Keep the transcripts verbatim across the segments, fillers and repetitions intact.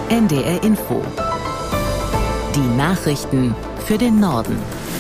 N D R Info. Die Nachrichten für den Norden.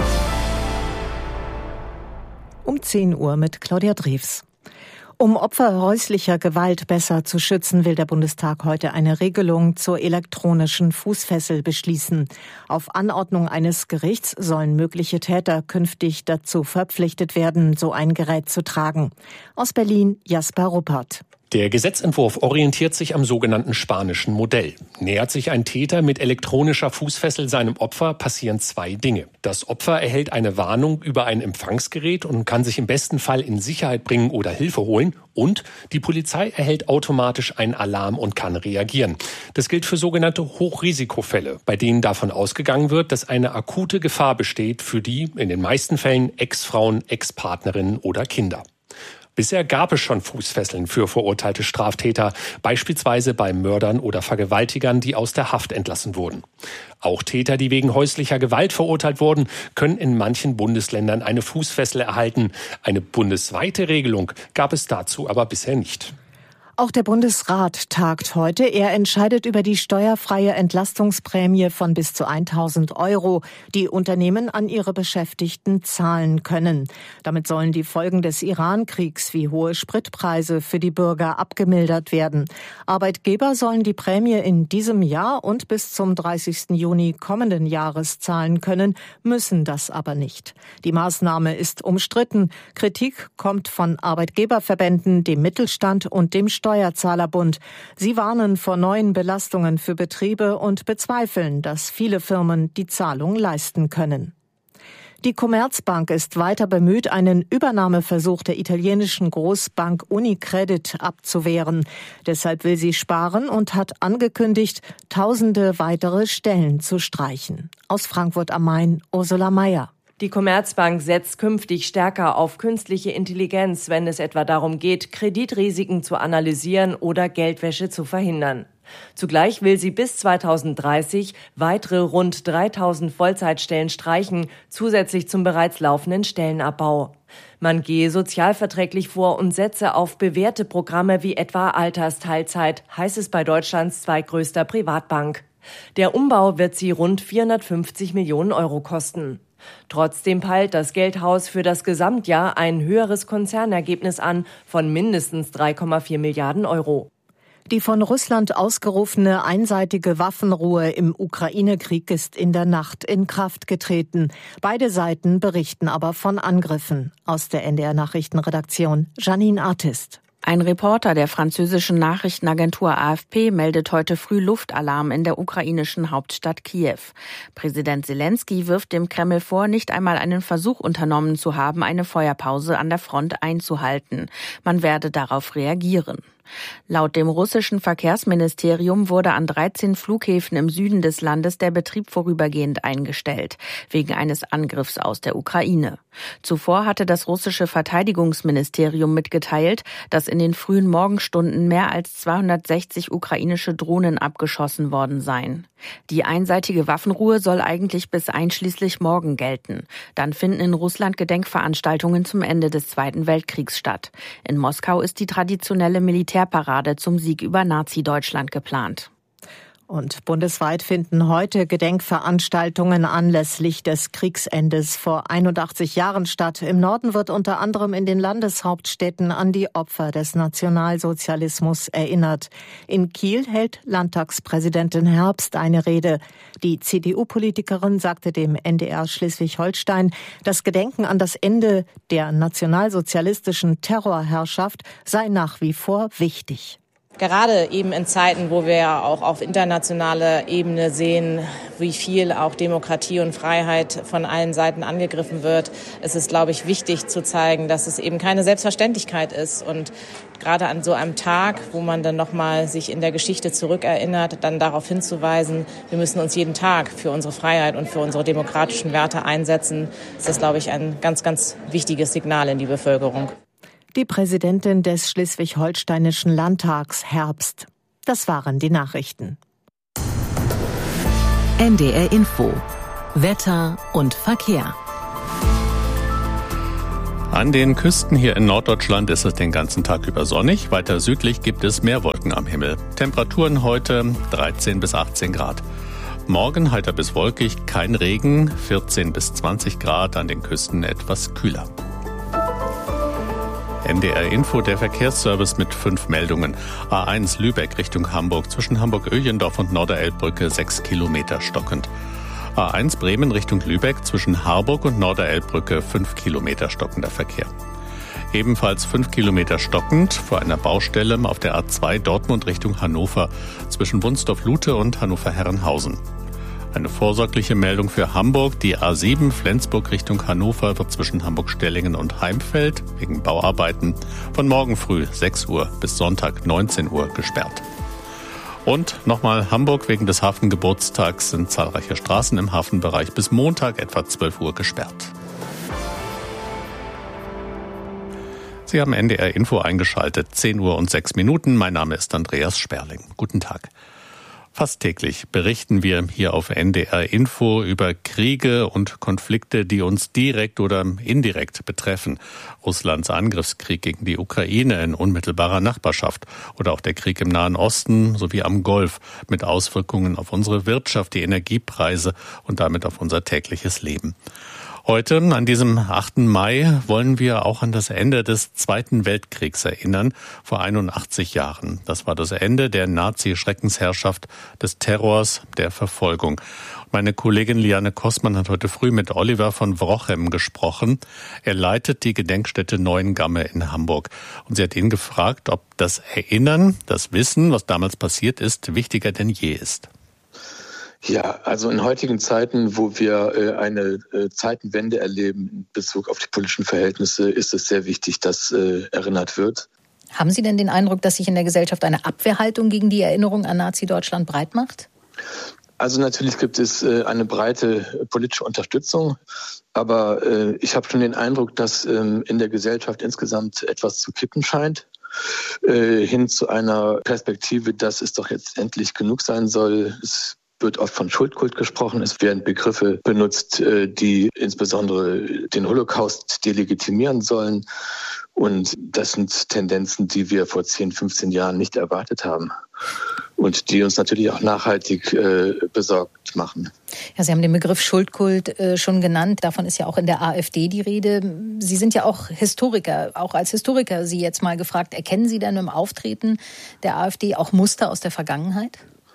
Um zehn Uhr mit Claudia Drews. Um Opfer häuslicher Gewalt besser zu schützen, will der Bundestag heute eine Regelung zur elektronischen Fußfessel beschließen. Auf Anordnung eines Gerichts sollen mögliche Täter künftig dazu verpflichtet werden, so ein Gerät zu tragen. Aus Berlin Jasper Ruppert. Der Gesetzentwurf orientiert sich am sogenannten spanischen Modell. Nähert sich ein Täter mit elektronischer Fußfessel seinem Opfer, passieren zwei Dinge. Das Opfer erhält eine Warnung über ein Empfangsgerät und kann sich im besten Fall in Sicherheit bringen oder Hilfe holen. Und die Polizei erhält automatisch einen Alarm und kann reagieren. Das gilt für sogenannte Hochrisikofälle, bei denen davon ausgegangen wird, dass eine akute Gefahr besteht für die, in den meisten Fällen, Ex-Frauen, Ex-Partnerinnen oder Kinder. Bisher gab es schon Fußfesseln für verurteilte Straftäter, beispielsweise bei Mördern oder Vergewaltigern, die aus der Haft entlassen wurden. Auch Täter, die wegen häuslicher Gewalt verurteilt wurden, können in manchen Bundesländern eine Fußfessel erhalten. Eine bundesweite Regelung gab es dazu aber bisher nicht. Auch der Bundesrat tagt heute. Er entscheidet über die steuerfreie Entlastungsprämie von bis zu tausend Euro, die Unternehmen an ihre Beschäftigten zahlen können. Damit sollen die Folgen des Iran-Kriegs wie hohe Spritpreise für die Bürger abgemildert werden. Arbeitgeber sollen die Prämie in diesem Jahr und bis zum dreißigsten Juni kommenden Jahres zahlen können, müssen das aber nicht. Die Maßnahme ist umstritten. Kritik kommt von Arbeitgeberverbänden, dem Mittelstand und dem Steuerzahlerbund. Sie warnen vor neuen Belastungen für Betriebe und bezweifeln, dass viele Firmen die Zahlung leisten können. Die Commerzbank ist weiter bemüht, einen Übernahmeversuch der italienischen Großbank Unicredit abzuwehren. Deshalb will sie sparen und hat angekündigt, tausende weitere Stellen zu streichen. Aus Frankfurt am Main, Ursula Mayer. Die Commerzbank setzt künftig stärker auf künstliche Intelligenz, wenn es etwa darum geht, Kreditrisiken zu analysieren oder Geldwäsche zu verhindern. Zugleich will sie bis zweitausenddreißig weitere rund dreitausend Vollzeitstellen streichen, zusätzlich zum bereits laufenden Stellenabbau. Man gehe sozialverträglich vor und setze auf bewährte Programme wie etwa Altersteilzeit, heißt es bei Deutschlands zweitgrößter Privatbank. Der Umbau wird sie rund vierhundertfünfzig Millionen Euro kosten. Trotzdem peilt das Geldhaus für das Gesamtjahr ein höheres Konzernergebnis an von mindestens drei Komma vier Milliarden Euro. Die von Russland ausgerufene einseitige Waffenruhe im Ukraine-Krieg ist in der Nacht in Kraft getreten. Beide Seiten berichten aber von Angriffen. Aus der N D R-Nachrichtenredaktion Janine Artist. Ein Reporter der französischen Nachrichtenagentur A F P meldet heute früh Luftalarm in der ukrainischen Hauptstadt Kiew. Präsident Selenskyj wirft dem Kreml vor, nicht einmal einen Versuch unternommen zu haben, eine Feuerpause an der Front einzuhalten. Man werde darauf reagieren. Laut dem russischen Verkehrsministerium wurde an dreizehn Flughäfen im Süden des Landes der Betrieb vorübergehend eingestellt, wegen eines Angriffs aus der Ukraine. Zuvor hatte das russische Verteidigungsministerium mitgeteilt, dass in den frühen Morgenstunden mehr als zweihundertsechzig ukrainische Drohnen abgeschossen worden seien. Die einseitige Waffenruhe soll eigentlich bis einschließlich morgen gelten. Dann finden in Russland Gedenkveranstaltungen zum Ende des Zweiten Weltkriegs statt. In Moskau ist die traditionelle Militärparade zum Sieg über Nazi-Deutschland geplant. Und bundesweit finden heute Gedenkveranstaltungen anlässlich des Kriegsendes vor einundachtzig Jahren statt. Im Norden wird unter anderem in den Landeshauptstädten an die Opfer des Nationalsozialismus erinnert. In Kiel hält Landtagspräsidentin Herbst eine Rede. Die C D U-Politikerin sagte dem N D R Schleswig-Holstein, das Gedenken an das Ende der nationalsozialistischen Terrorherrschaft sei nach wie vor wichtig. Gerade eben in Zeiten, wo wir ja auch auf internationaler Ebene sehen, wie viel auch Demokratie und Freiheit von allen Seiten angegriffen wird, ist es, glaube ich, wichtig zu zeigen, dass es eben keine Selbstverständlichkeit ist. Und gerade an so einem Tag, wo man dann nochmal sich in der Geschichte zurückerinnert, dann darauf hinzuweisen, wir müssen uns jeden Tag für unsere Freiheit und für unsere demokratischen Werte einsetzen, ist das, glaube ich, ein ganz, ganz wichtiges Signal in die Bevölkerung. Die Präsidentin des Schleswig-Holsteinischen Landtags, Herbst. Das waren die Nachrichten. N D R Info. Wetter und Verkehr. An den Küsten hier in Norddeutschland ist es den ganzen Tag über sonnig. Weiter südlich gibt es mehr Wolken am Himmel. Temperaturen heute dreizehn bis achtzehn Grad. Morgen heiter bis wolkig, kein Regen, vierzehn bis zwanzig Grad, an den Küsten etwas kühler. N D R Info, der Verkehrsservice mit fünf Meldungen. A eins Lübeck Richtung Hamburg, zwischen Hamburg-Öjendorf und Norderelbbrücke sechs Kilometer stockend. A eins Bremen Richtung Lübeck, zwischen Harburg und Norderelbbrücke fünf Kilometer stockender Verkehr. Ebenfalls fünf Kilometer stockend vor einer Baustelle auf der A zwei Dortmund Richtung Hannover, zwischen Wunsdorf-Lute und Hannover-Herrenhausen. Eine vorsorgliche Meldung für Hamburg. Die A sieben Flensburg Richtung Hannover wird zwischen Hamburg-Stellingen und Heimfeld wegen Bauarbeiten von morgen früh sechs Uhr bis Sonntag neunzehn Uhr gesperrt. Und nochmal Hamburg, wegen des Hafengeburtstags sind zahlreiche Straßen im Hafenbereich bis Montag etwa zwölf Uhr gesperrt. Sie haben N D R Info eingeschaltet, zehn Uhr und sechs Minuten. Mein Name ist Andreas Sperling. Guten Tag. Fast täglich berichten wir hier auf N D R Info über Kriege und Konflikte, die uns direkt oder indirekt betreffen. Russlands Angriffskrieg gegen die Ukraine in unmittelbarer Nachbarschaft oder auch der Krieg im Nahen Osten sowie am Golf mit Auswirkungen auf unsere Wirtschaft, die Energiepreise und damit auf unser tägliches Leben. Heute, an diesem achten Mai, wollen wir auch an das Ende des Zweiten Weltkriegs erinnern, vor einundachtzig Jahren. Das war das Ende der Nazi-Schreckensherrschaft, des Terrors, der Verfolgung. Meine Kollegin Liane Kossmann hat heute früh mit Oliver von Wrochem gesprochen. Er leitet die Gedenkstätte Neuengamme in Hamburg. Und sie hat ihn gefragt, ob das Erinnern, das Wissen, was damals passiert ist, wichtiger denn je ist. Ja, also in heutigen Zeiten, wo wir äh, eine äh, Zeitenwende erleben in Bezug auf die politischen Verhältnisse, ist es sehr wichtig, dass äh, erinnert wird. Haben Sie denn den Eindruck, dass sich in der Gesellschaft eine Abwehrhaltung gegen die Erinnerung an Nazi-Deutschland breit macht? Also natürlich gibt es äh, eine breite politische Unterstützung, aber äh, ich habe schon den Eindruck, dass ähm, in der Gesellschaft insgesamt etwas zu kippen scheint. Äh, hin zu einer Perspektive, dass es doch jetzt endlich genug sein soll. Es wird oft von Schuldkult gesprochen. Es werden Begriffe benutzt, die insbesondere den Holocaust delegitimieren sollen. Und das sind Tendenzen, die wir vor zehn, fünfzehn Jahren nicht erwartet haben und die uns natürlich auch nachhaltig äh, besorgt machen. Ja, Sie haben den Begriff Schuldkult äh, schon genannt. Davon ist ja auch in der AfD die Rede. Sie sind ja auch Historiker. Auch als Historiker Sie jetzt mal gefragt, erkennen Sie denn im Auftreten der AfD auch Muster aus der Vergangenheit?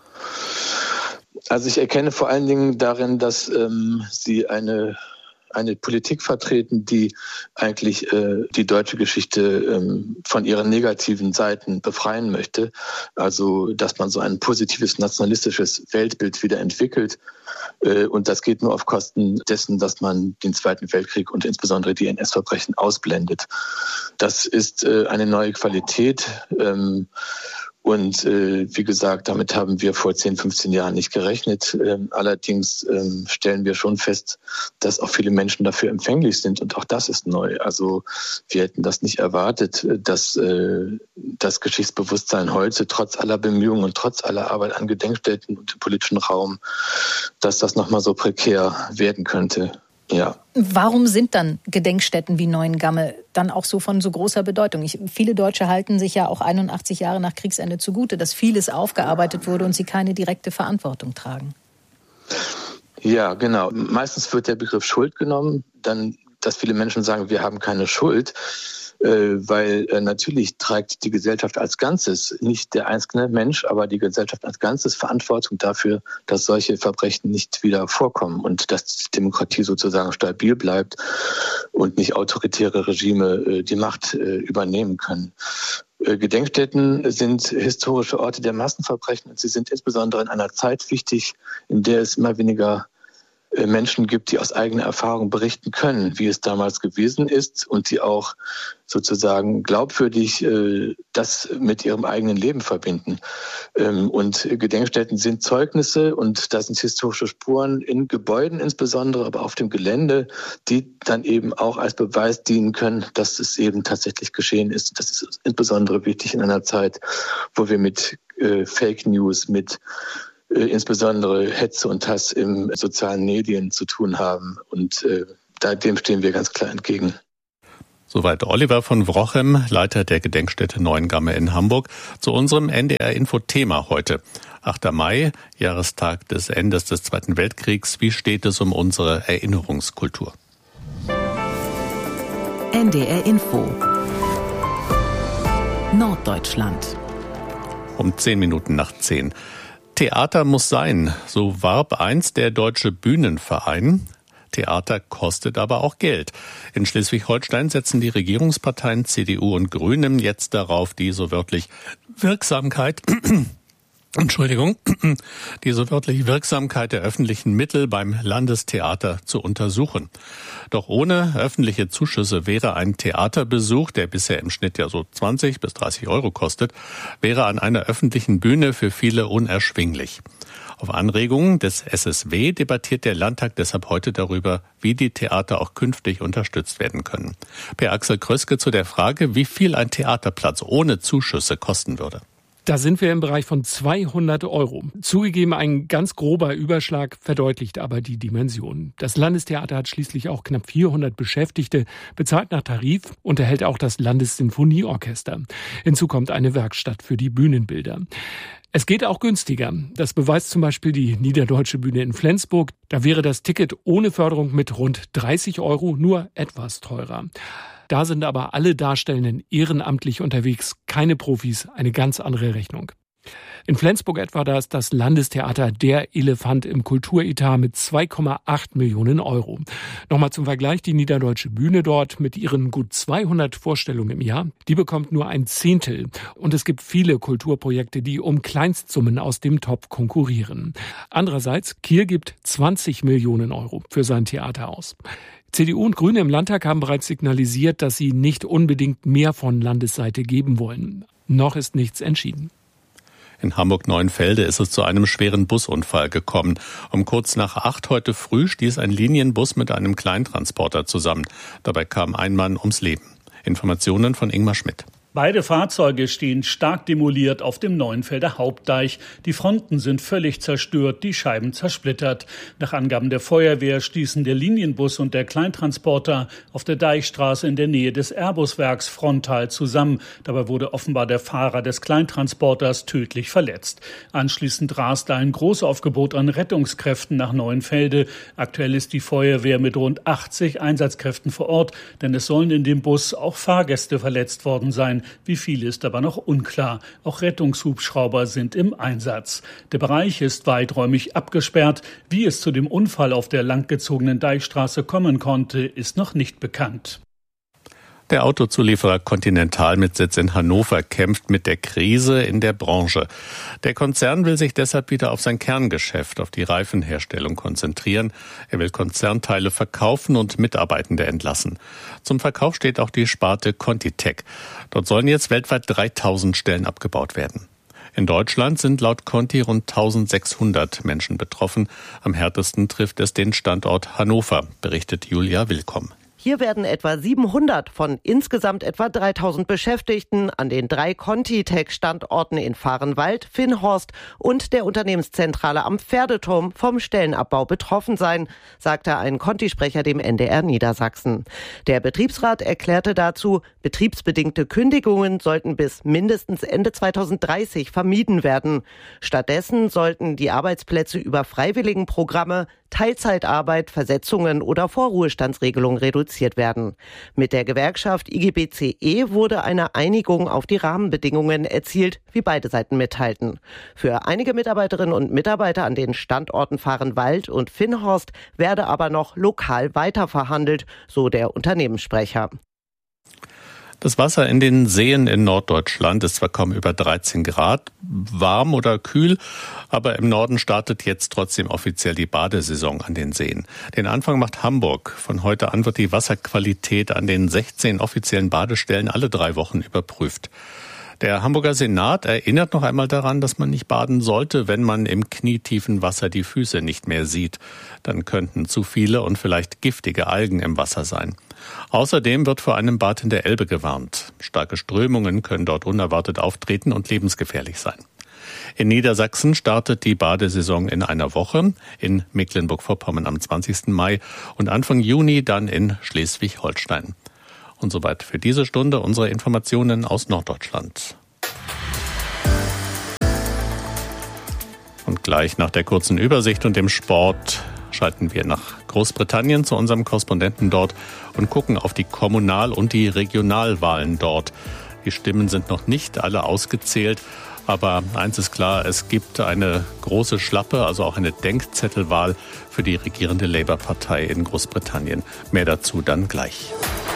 Also ich erkenne vor allen Dingen darin, dass ähm, sie eine eine Politik vertreten, die eigentlich äh, die deutsche Geschichte ähm, von ihren negativen Seiten befreien möchte. Also dass man so ein positives nationalistisches Weltbild wieder entwickelt. Äh, und das geht nur auf Kosten dessen, dass man den Zweiten Weltkrieg und insbesondere die N S-Verbrechen ausblendet. Das ist äh, eine neue Qualität. Ähm, Und äh, wie gesagt, damit haben wir vor zehn, fünfzehn Jahren nicht gerechnet. Ähm, allerdings ähm, stellen wir schon fest, dass auch viele Menschen dafür empfänglich sind. Und auch das ist neu. Also wir hätten das nicht erwartet, dass äh, das Geschichtsbewusstsein heute trotz aller Bemühungen und trotz aller Arbeit an Gedenkstätten und im politischen Raum, dass das nochmal so prekär werden könnte. Ja. Warum sind dann Gedenkstätten wie Neuengamme dann auch so von so großer Bedeutung? Ich, viele Deutsche halten sich ja auch einundachtzig Jahre nach Kriegsende zugute, dass vieles aufgearbeitet wurde und sie keine direkte Verantwortung tragen. Ja, genau. Meistens wird der Begriff Schuld genommen, dann, dass viele Menschen sagen, wir haben keine Schuld. Weil äh, natürlich trägt die Gesellschaft als Ganzes, nicht der einzelne Mensch, aber die Gesellschaft als Ganzes Verantwortung dafür, dass solche Verbrechen nicht wieder vorkommen und dass die Demokratie sozusagen stabil bleibt und nicht autoritäre Regime äh, die Macht äh, übernehmen können. Äh, Gedenkstätten sind historische Orte der Massenverbrechen und sie sind insbesondere in einer Zeit wichtig, in der es immer weniger Menschen gibt, die aus eigener Erfahrung berichten können, wie es damals gewesen ist und die auch sozusagen glaubwürdig äh, das mit ihrem eigenen Leben verbinden. Ähm, und Gedenkstätten sind Zeugnisse und da sind historische Spuren in Gebäuden insbesondere, aber auf dem Gelände, die dann eben auch als Beweis dienen können, dass es eben tatsächlich geschehen ist. Das ist insbesondere wichtig in einer Zeit, wo wir mit äh, Fake News, mit insbesondere Hetze und Hass im sozialen Medien zu tun haben. Und äh, dem stehen wir ganz klar entgegen. Soweit Oliver von Wrochem, Leiter der Gedenkstätte Neuengamme in Hamburg, zu unserem N D R-Info-Thema heute. achter Mai, Jahrestag des Endes des Zweiten Weltkriegs. Wie steht es um unsere Erinnerungskultur? N D R-Info Norddeutschland. Um zehn Minuten nach zehn. Theater muss sein, so warb einst der Deutsche Bühnenverein. Theater kostet aber auch Geld. In Schleswig-Holstein setzen die Regierungsparteien C D U und Grünen jetzt darauf, die so wörtlich Wirksamkeit, Entschuldigung, die so wörtlich Wirksamkeit der öffentlichen Mittel beim Landestheater zu untersuchen. Doch ohne öffentliche Zuschüsse wäre ein Theaterbesuch, der bisher im Schnitt ja so zwanzig bis dreißig Euro kostet, wäre an einer öffentlichen Bühne für viele unerschwinglich. Auf Anregung des S S W debattiert der Landtag deshalb heute darüber, wie die Theater auch künftig unterstützt werden können. Per Axel Kröske zu der Frage, wie viel ein Theaterplatz ohne Zuschüsse kosten würde. Da sind wir im Bereich von zweihundert Euro. Zugegeben, ein ganz grober Überschlag verdeutlicht aber die Dimension. Das Landestheater hat schließlich auch knapp vierhundert Beschäftigte, bezahlt nach Tarif, unterhält auch das Landessinfonieorchester. Hinzu kommt eine Werkstatt für die Bühnenbilder. Es geht auch günstiger. Das beweist zum Beispiel die Niederdeutsche Bühne in Flensburg. Da wäre das Ticket ohne Förderung mit rund dreißig Euro nur etwas teurer. Da sind aber alle Darstellenden ehrenamtlich unterwegs, keine Profis, eine ganz andere Rechnung. In Flensburg etwa, da ist das Landestheater der Elefant im Kulturetat mit zwei Komma acht Millionen Euro. Nochmal zum Vergleich, die Niederdeutsche Bühne dort mit ihren gut zweihundert Vorstellungen im Jahr, die bekommt nur ein Zehntel. Und es gibt viele Kulturprojekte, die um Kleinstsummen aus dem Topf konkurrieren. Andererseits, Kiel gibt zwanzig Millionen Euro für sein Theater aus. C D U und Grüne im Landtag haben bereits signalisiert, dass sie nicht unbedingt mehr von Landesseite geben wollen. Noch ist nichts entschieden. In Hamburg-Neuenfelde ist es zu einem schweren Busunfall gekommen. Um kurz nach acht heute früh stieß ein Linienbus mit einem Kleintransporter zusammen. Dabei kam ein Mann ums Leben. Informationen von Ingmar Schmidt. Beide Fahrzeuge stehen stark demoliert auf dem Neuenfelder Hauptdeich. Die Fronten sind völlig zerstört, die Scheiben zersplittert. Nach Angaben der Feuerwehr stießen der Linienbus und der Kleintransporter auf der Deichstraße in der Nähe des Airbus-Werks frontal zusammen. Dabei wurde offenbar der Fahrer des Kleintransporters tödlich verletzt. Anschließend raste ein Großaufgebot an Rettungskräften nach Neuenfelde. Aktuell ist die Feuerwehr mit rund achtzig Einsatzkräften vor Ort, denn es sollen in dem Bus auch Fahrgäste verletzt worden sein. Wie viele ist aber noch unklar. Auch Rettungshubschrauber sind im Einsatz. Der Bereich ist weiträumig abgesperrt. Wie es zu dem Unfall auf der langgezogenen Deichstraße kommen konnte, ist noch nicht bekannt. Der Autozulieferer Continental mit Sitz in Hannover kämpft mit der Krise in der Branche. Der Konzern will sich deshalb wieder auf sein Kerngeschäft, auf die Reifenherstellung konzentrieren. Er will Konzernteile verkaufen und Mitarbeitende entlassen. Zum Verkauf steht auch die Sparte ContiTech. Dort sollen jetzt weltweit dreitausend Stellen abgebaut werden. In Deutschland sind laut Conti rund eintausendsechshundert Menschen betroffen. Am härtesten trifft es den Standort Hannover, berichtet Julia Willkomm. Hier werden etwa siebenhundert von insgesamt etwa dreitausend Beschäftigten an den drei ContiTech-Standorten in Vahrenwald, Finnhorst und der Unternehmenszentrale am Pferdeturm vom Stellenabbau betroffen sein, sagte ein Conti-Sprecher dem N D R Niedersachsen. Der Betriebsrat erklärte dazu, betriebsbedingte Kündigungen sollten bis mindestens Ende zweitausenddreißig vermieden werden. Stattdessen sollten die Arbeitsplätze über Freiwilligenprogramme, Teilzeitarbeit, Versetzungen oder Vorruhestandsregelungen reduziert werden. Mit der Gewerkschaft I G B C E wurde eine Einigung auf die Rahmenbedingungen erzielt, wie beide Seiten mitteilten. Für einige Mitarbeiterinnen und Mitarbeiter an den Standorten Vahrenwald und Finnhorst werde aber noch lokal weiterverhandelt, so der Unternehmenssprecher. Das Wasser in den Seen in Norddeutschland ist zwar kaum über dreizehn Grad, warm oder kühl, aber im Norden startet jetzt trotzdem offiziell die Badesaison an den Seen. Den Anfang macht Hamburg. Von heute an wird die Wasserqualität an den sechzehn offiziellen Badestellen alle drei Wochen überprüft. Der Hamburger Senat erinnert noch einmal daran, dass man nicht baden sollte, wenn man im knietiefen Wasser die Füße nicht mehr sieht. Dann könnten zu viele und vielleicht giftige Algen im Wasser sein. Außerdem wird vor einem Bad in der Elbe gewarnt. Starke Strömungen können dort unerwartet auftreten und lebensgefährlich sein. In Niedersachsen startet die Badesaison in einer Woche, in Mecklenburg-Vorpommern am zwanzigsten Mai und Anfang Juni dann in Schleswig-Holstein. Und soweit für diese Stunde unsere Informationen aus Norddeutschland. Und gleich nach der kurzen Übersicht und dem Sport schalten wir nach Großbritannien zu unserem Korrespondenten dort und gucken auf die Kommunal- und die Regionalwahlen dort. Die Stimmen sind noch nicht alle ausgezählt, aber eins ist klar, es gibt eine große Schlappe, also auch eine Denkzettelwahl für die regierende Labour-Partei in Großbritannien. Mehr dazu dann gleich.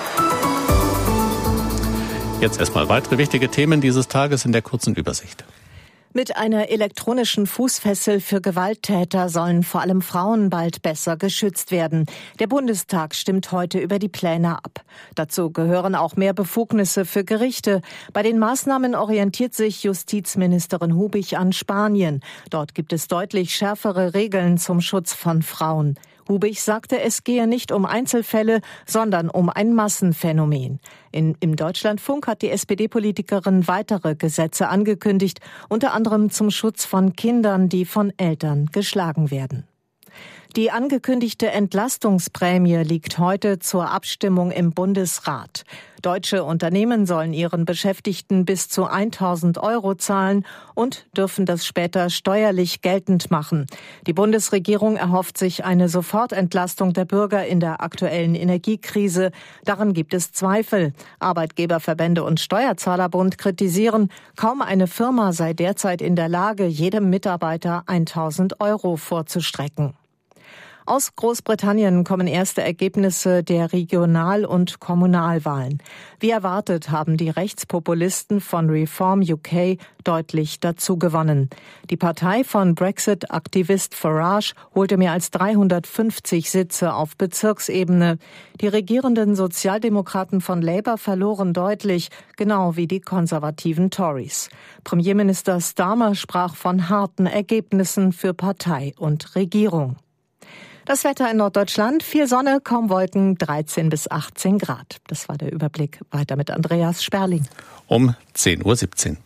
Jetzt erstmal weitere wichtige Themen dieses Tages in der kurzen Übersicht. Mit einer elektronischen Fußfessel für Gewalttäter sollen vor allem Frauen bald besser geschützt werden. Der Bundestag stimmt heute über die Pläne ab. Dazu gehören auch mehr Befugnisse für Gerichte. Bei den Maßnahmen orientiert sich Justizministerin Hubig an Spanien. Dort gibt es deutlich schärfere Regeln zum Schutz von Frauen. Hubig sagte, es gehe nicht um Einzelfälle, sondern um ein Massenphänomen. In, Im Deutschlandfunk hat die S P D-Politikerin weitere Gesetze angekündigt, unter anderem zum Schutz von Kindern, die von Eltern geschlagen werden. Die angekündigte Entlastungsprämie liegt heute zur Abstimmung im Bundesrat. Deutsche Unternehmen sollen ihren Beschäftigten bis zu tausend Euro zahlen und dürfen das später steuerlich geltend machen. Die Bundesregierung erhofft sich eine Sofortentlastung der Bürger in der aktuellen Energiekrise. Daran gibt es Zweifel. Arbeitgeberverbände und Steuerzahlerbund kritisieren, kaum eine Firma sei derzeit in der Lage, jedem Mitarbeiter tausend Euro vorzustrecken. Aus Großbritannien kommen erste Ergebnisse der Regional- und Kommunalwahlen. Wie erwartet haben die Rechtspopulisten von Reform U K deutlich dazu gewonnen. Die Partei von Brexit-Aktivist Farage holte mehr als dreihundertfünfzig Sitze auf Bezirksebene. Die regierenden Sozialdemokraten von Labour verloren deutlich, genau wie die konservativen Tories. Premierminister Starmer sprach von harten Ergebnissen für Partei und Regierung. Das Wetter in Norddeutschland, viel Sonne, kaum Wolken, dreizehn bis achtzehn Grad. Das war der Überblick. Weiter mit Andreas Sperling. Um zehn Uhr siebzehn.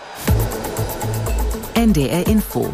N D R Info.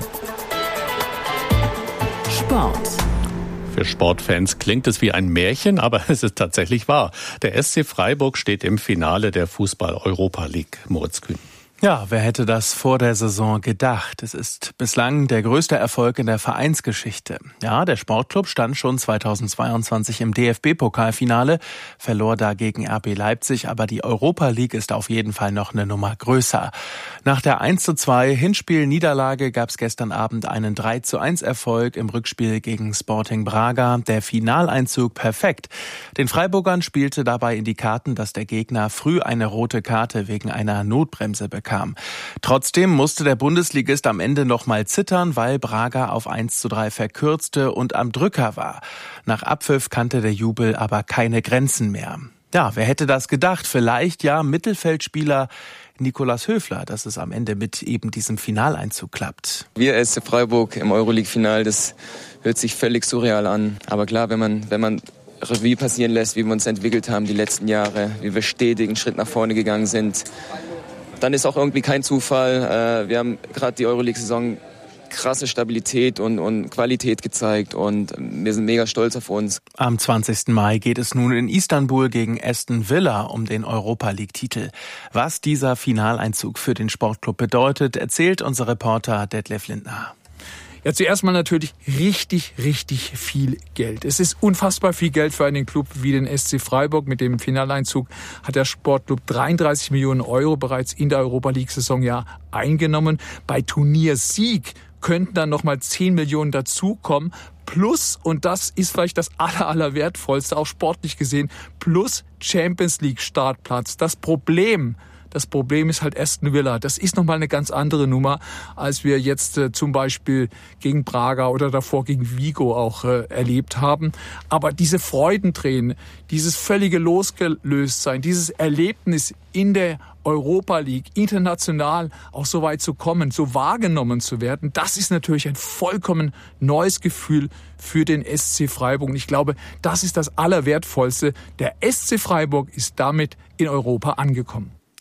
Sport. Für Sportfans klingt es wie ein Märchen, aber es ist tatsächlich wahr. Der S C Freiburg steht im Finale der Fußball-Europa League. Moritz Kühn. Ja, wer hätte das vor der Saison gedacht? Es ist bislang der größte Erfolg in der Vereinsgeschichte. Ja, der Sportclub stand schon zweitausendzweiundzwanzig im D F B-Pokalfinale, verlor da gegen R B Leipzig, aber die Europa League ist auf jeden Fall noch eine Nummer größer. Nach der eins zu zwei Hinspiel-Niederlage gab es gestern Abend einen drei zu eins Erfolg im Rückspiel gegen Sporting Braga. Der Finaleinzug perfekt. Den Freiburgern spielte dabei in die Karten, dass der Gegner früh eine rote Karte wegen einer Notbremse bekam. Kam. Trotzdem musste der Bundesligist am Ende noch mal zittern, weil Braga auf eins zu drei verkürzte und am Drücker war. Nach Abpfiff kannte der Jubel aber keine Grenzen mehr. Ja, wer hätte das gedacht? Vielleicht ja Mittelfeldspieler Nikolas Höfler, dass es am Ende mit eben diesem Finaleinzug klappt. Wir S C Freiburg im Euroleague-Final, das hört sich völlig surreal an. Aber klar, wenn man, wenn man Revue passieren lässt, wie wir uns entwickelt haben die letzten Jahre, wie wir stetig einen Schritt nach vorne gegangen sind, dann ist auch irgendwie kein Zufall. Wir haben gerade die Euroleague-Saison krasse Stabilität und, und Qualität gezeigt und wir sind mega stolz auf uns. Am zwanzigsten Mai geht es nun in Istanbul gegen Aston Villa um den Europa-League-Titel. Was dieser Finaleinzug für den Sportclub bedeutet, erzählt unser Reporter Detlef Lindner. Ja, zuerst mal natürlich richtig, richtig viel Geld. Es ist unfassbar viel Geld für einen Club wie den S C Freiburg. Mit dem Finaleinzug hat der Sportclub dreiunddreißig Millionen Euro bereits in der Europa-League-Saison ja eingenommen. Bei Turniersieg könnten dann nochmal zehn Millionen dazukommen. Plus, und das ist vielleicht das aller, aller wertvollste, auch sportlich gesehen, plus Champions League Startplatz. Das Problem Das Problem ist halt Aston Villa. Das ist nochmal eine ganz andere Nummer, als wir jetzt äh, zum Beispiel gegen Braga oder davor gegen Vigo auch äh, erlebt haben. Aber diese Freudentränen, dieses völlige Losgelöstsein, dieses Erlebnis in der Europa League, international auch so weit zu kommen, so wahrgenommen zu werden, das ist natürlich ein vollkommen neues Gefühl für den S C Freiburg. Und ich glaube, das ist das Allerwertvollste. Der S C Freiburg ist damit in Europa angekommen.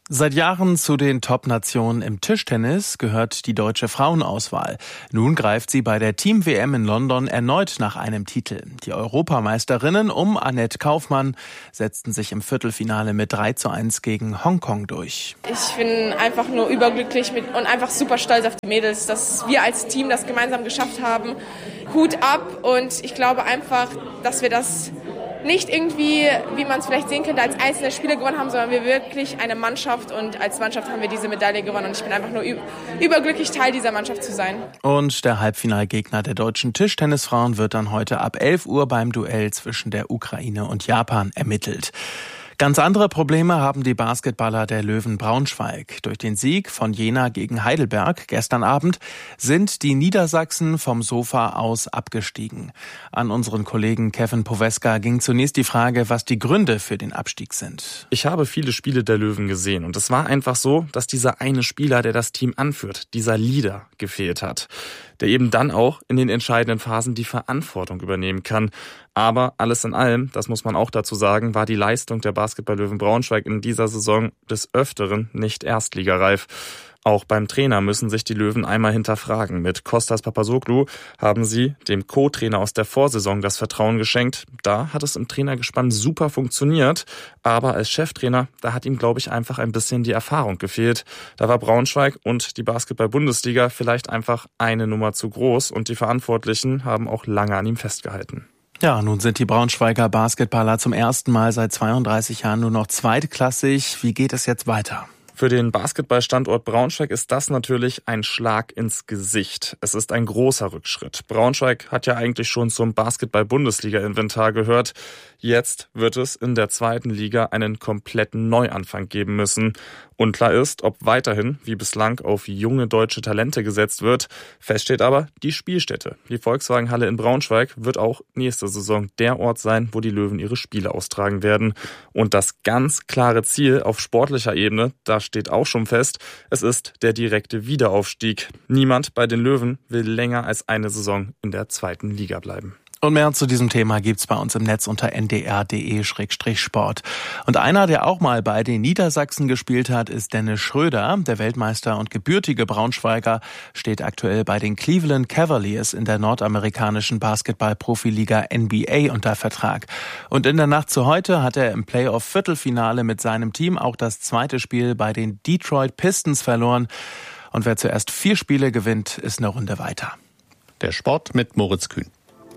Seit Jahren zu den Top-Nationen im Tischtennis gehört die deutsche Frauenauswahl. Nun greift sie bei der Team-W M in London erneut nach einem Titel. Die Europameisterinnen um Annette Kaufmann setzten sich im Viertelfinale mit drei zu eins gegen Hongkong durch. Ich bin einfach nur überglücklich mit und einfach super stolz auf die Mädels, dass wir als Team das gemeinsam geschafft haben. Hut ab, und ich glaube einfach, dass wir das nicht irgendwie, wie man es vielleicht sehen könnte, als einzelne Spieler gewonnen haben, sondern wir wirklich eine Mannschaft, und als Mannschaft haben wir diese Medaille gewonnen, und ich bin einfach nur überglücklich, Teil dieser Mannschaft zu sein. Und der Halbfinalgegner der deutschen Tischtennisfrauen wird dann heute ab elf Uhr beim Duell zwischen der Ukraine und Japan ermittelt. Ganz andere Probleme haben die Basketballer der Löwen Braunschweig. Durch den Sieg von Jena gegen Heidelberg gestern Abend sind die Niedersachsen vom Sofa aus abgestiegen. An unseren Kollegen Kevin Poweska ging zunächst die Frage, was die Gründe für den Abstieg sind. Ich habe viele Spiele der Löwen gesehen, und es war einfach so, dass dieser eine Spieler, der das Team anführt, dieser Leader, gefehlt hat, der eben dann auch in den entscheidenden Phasen die Verantwortung übernehmen kann. Aber alles in allem, das muss man auch dazu sagen, war die Leistung der Basketball-Löwen Braunschweig in dieser Saison des Öfteren nicht erstligareif. Auch beim Trainer müssen sich die Löwen einmal hinterfragen. Mit Kostas Papasoglou haben sie dem Co-Trainer aus der Vorsaison das Vertrauen geschenkt. Da hat es im Trainergespann super funktioniert. Aber als Cheftrainer, da hat ihm, glaube ich, einfach ein bisschen die Erfahrung gefehlt. Da war Braunschweig und die Basketball-Bundesliga vielleicht einfach eine Nummer zu groß. Und die Verantwortlichen haben auch lange an ihm festgehalten. Ja, nun sind die Braunschweiger Basketballer zum ersten Mal seit zweiunddreißig Jahren nur noch zweitklassig. Wie geht es jetzt weiter? Für den Basketballstandort Braunschweig ist das natürlich ein Schlag ins Gesicht. Es ist ein großer Rückschritt. Braunschweig hat ja eigentlich schon zum Basketball-Bundesliga-Inventar gehört. Jetzt wird es in der zweiten Liga einen kompletten Neuanfang geben müssen. Unklar ist, ob weiterhin, wie bislang, auf junge deutsche Talente gesetzt wird. Fest steht aber, die Spielstätte, die Volkswagenhalle in Braunschweig, wird auch nächste Saison der Ort sein, wo die Löwen ihre Spiele austragen werden. Und das ganz klare Ziel auf sportlicher Ebene, das steht auch schon fest, es ist der direkte Wiederaufstieg. Niemand bei den Löwen will länger als eine Saison in der zweiten Liga bleiben. Und mehr zu diesem Thema gibt's bei uns im Netz unter n d r punkt d e slash sport. Und einer, der auch mal bei den Niedersachsen gespielt hat, ist Dennis Schröder. Der Weltmeister und gebürtige Braunschweiger steht aktuell bei den Cleveland Cavaliers in der nordamerikanischen Basketball-Profiliga N B A unter Vertrag. Und in der Nacht zu heute hat er im Playoff-Viertelfinale mit seinem Team auch das zweite Spiel bei den Detroit Pistons verloren. Und wer zuerst vier Spiele gewinnt, ist eine Runde weiter. Der Sport mit Moritz Kühn.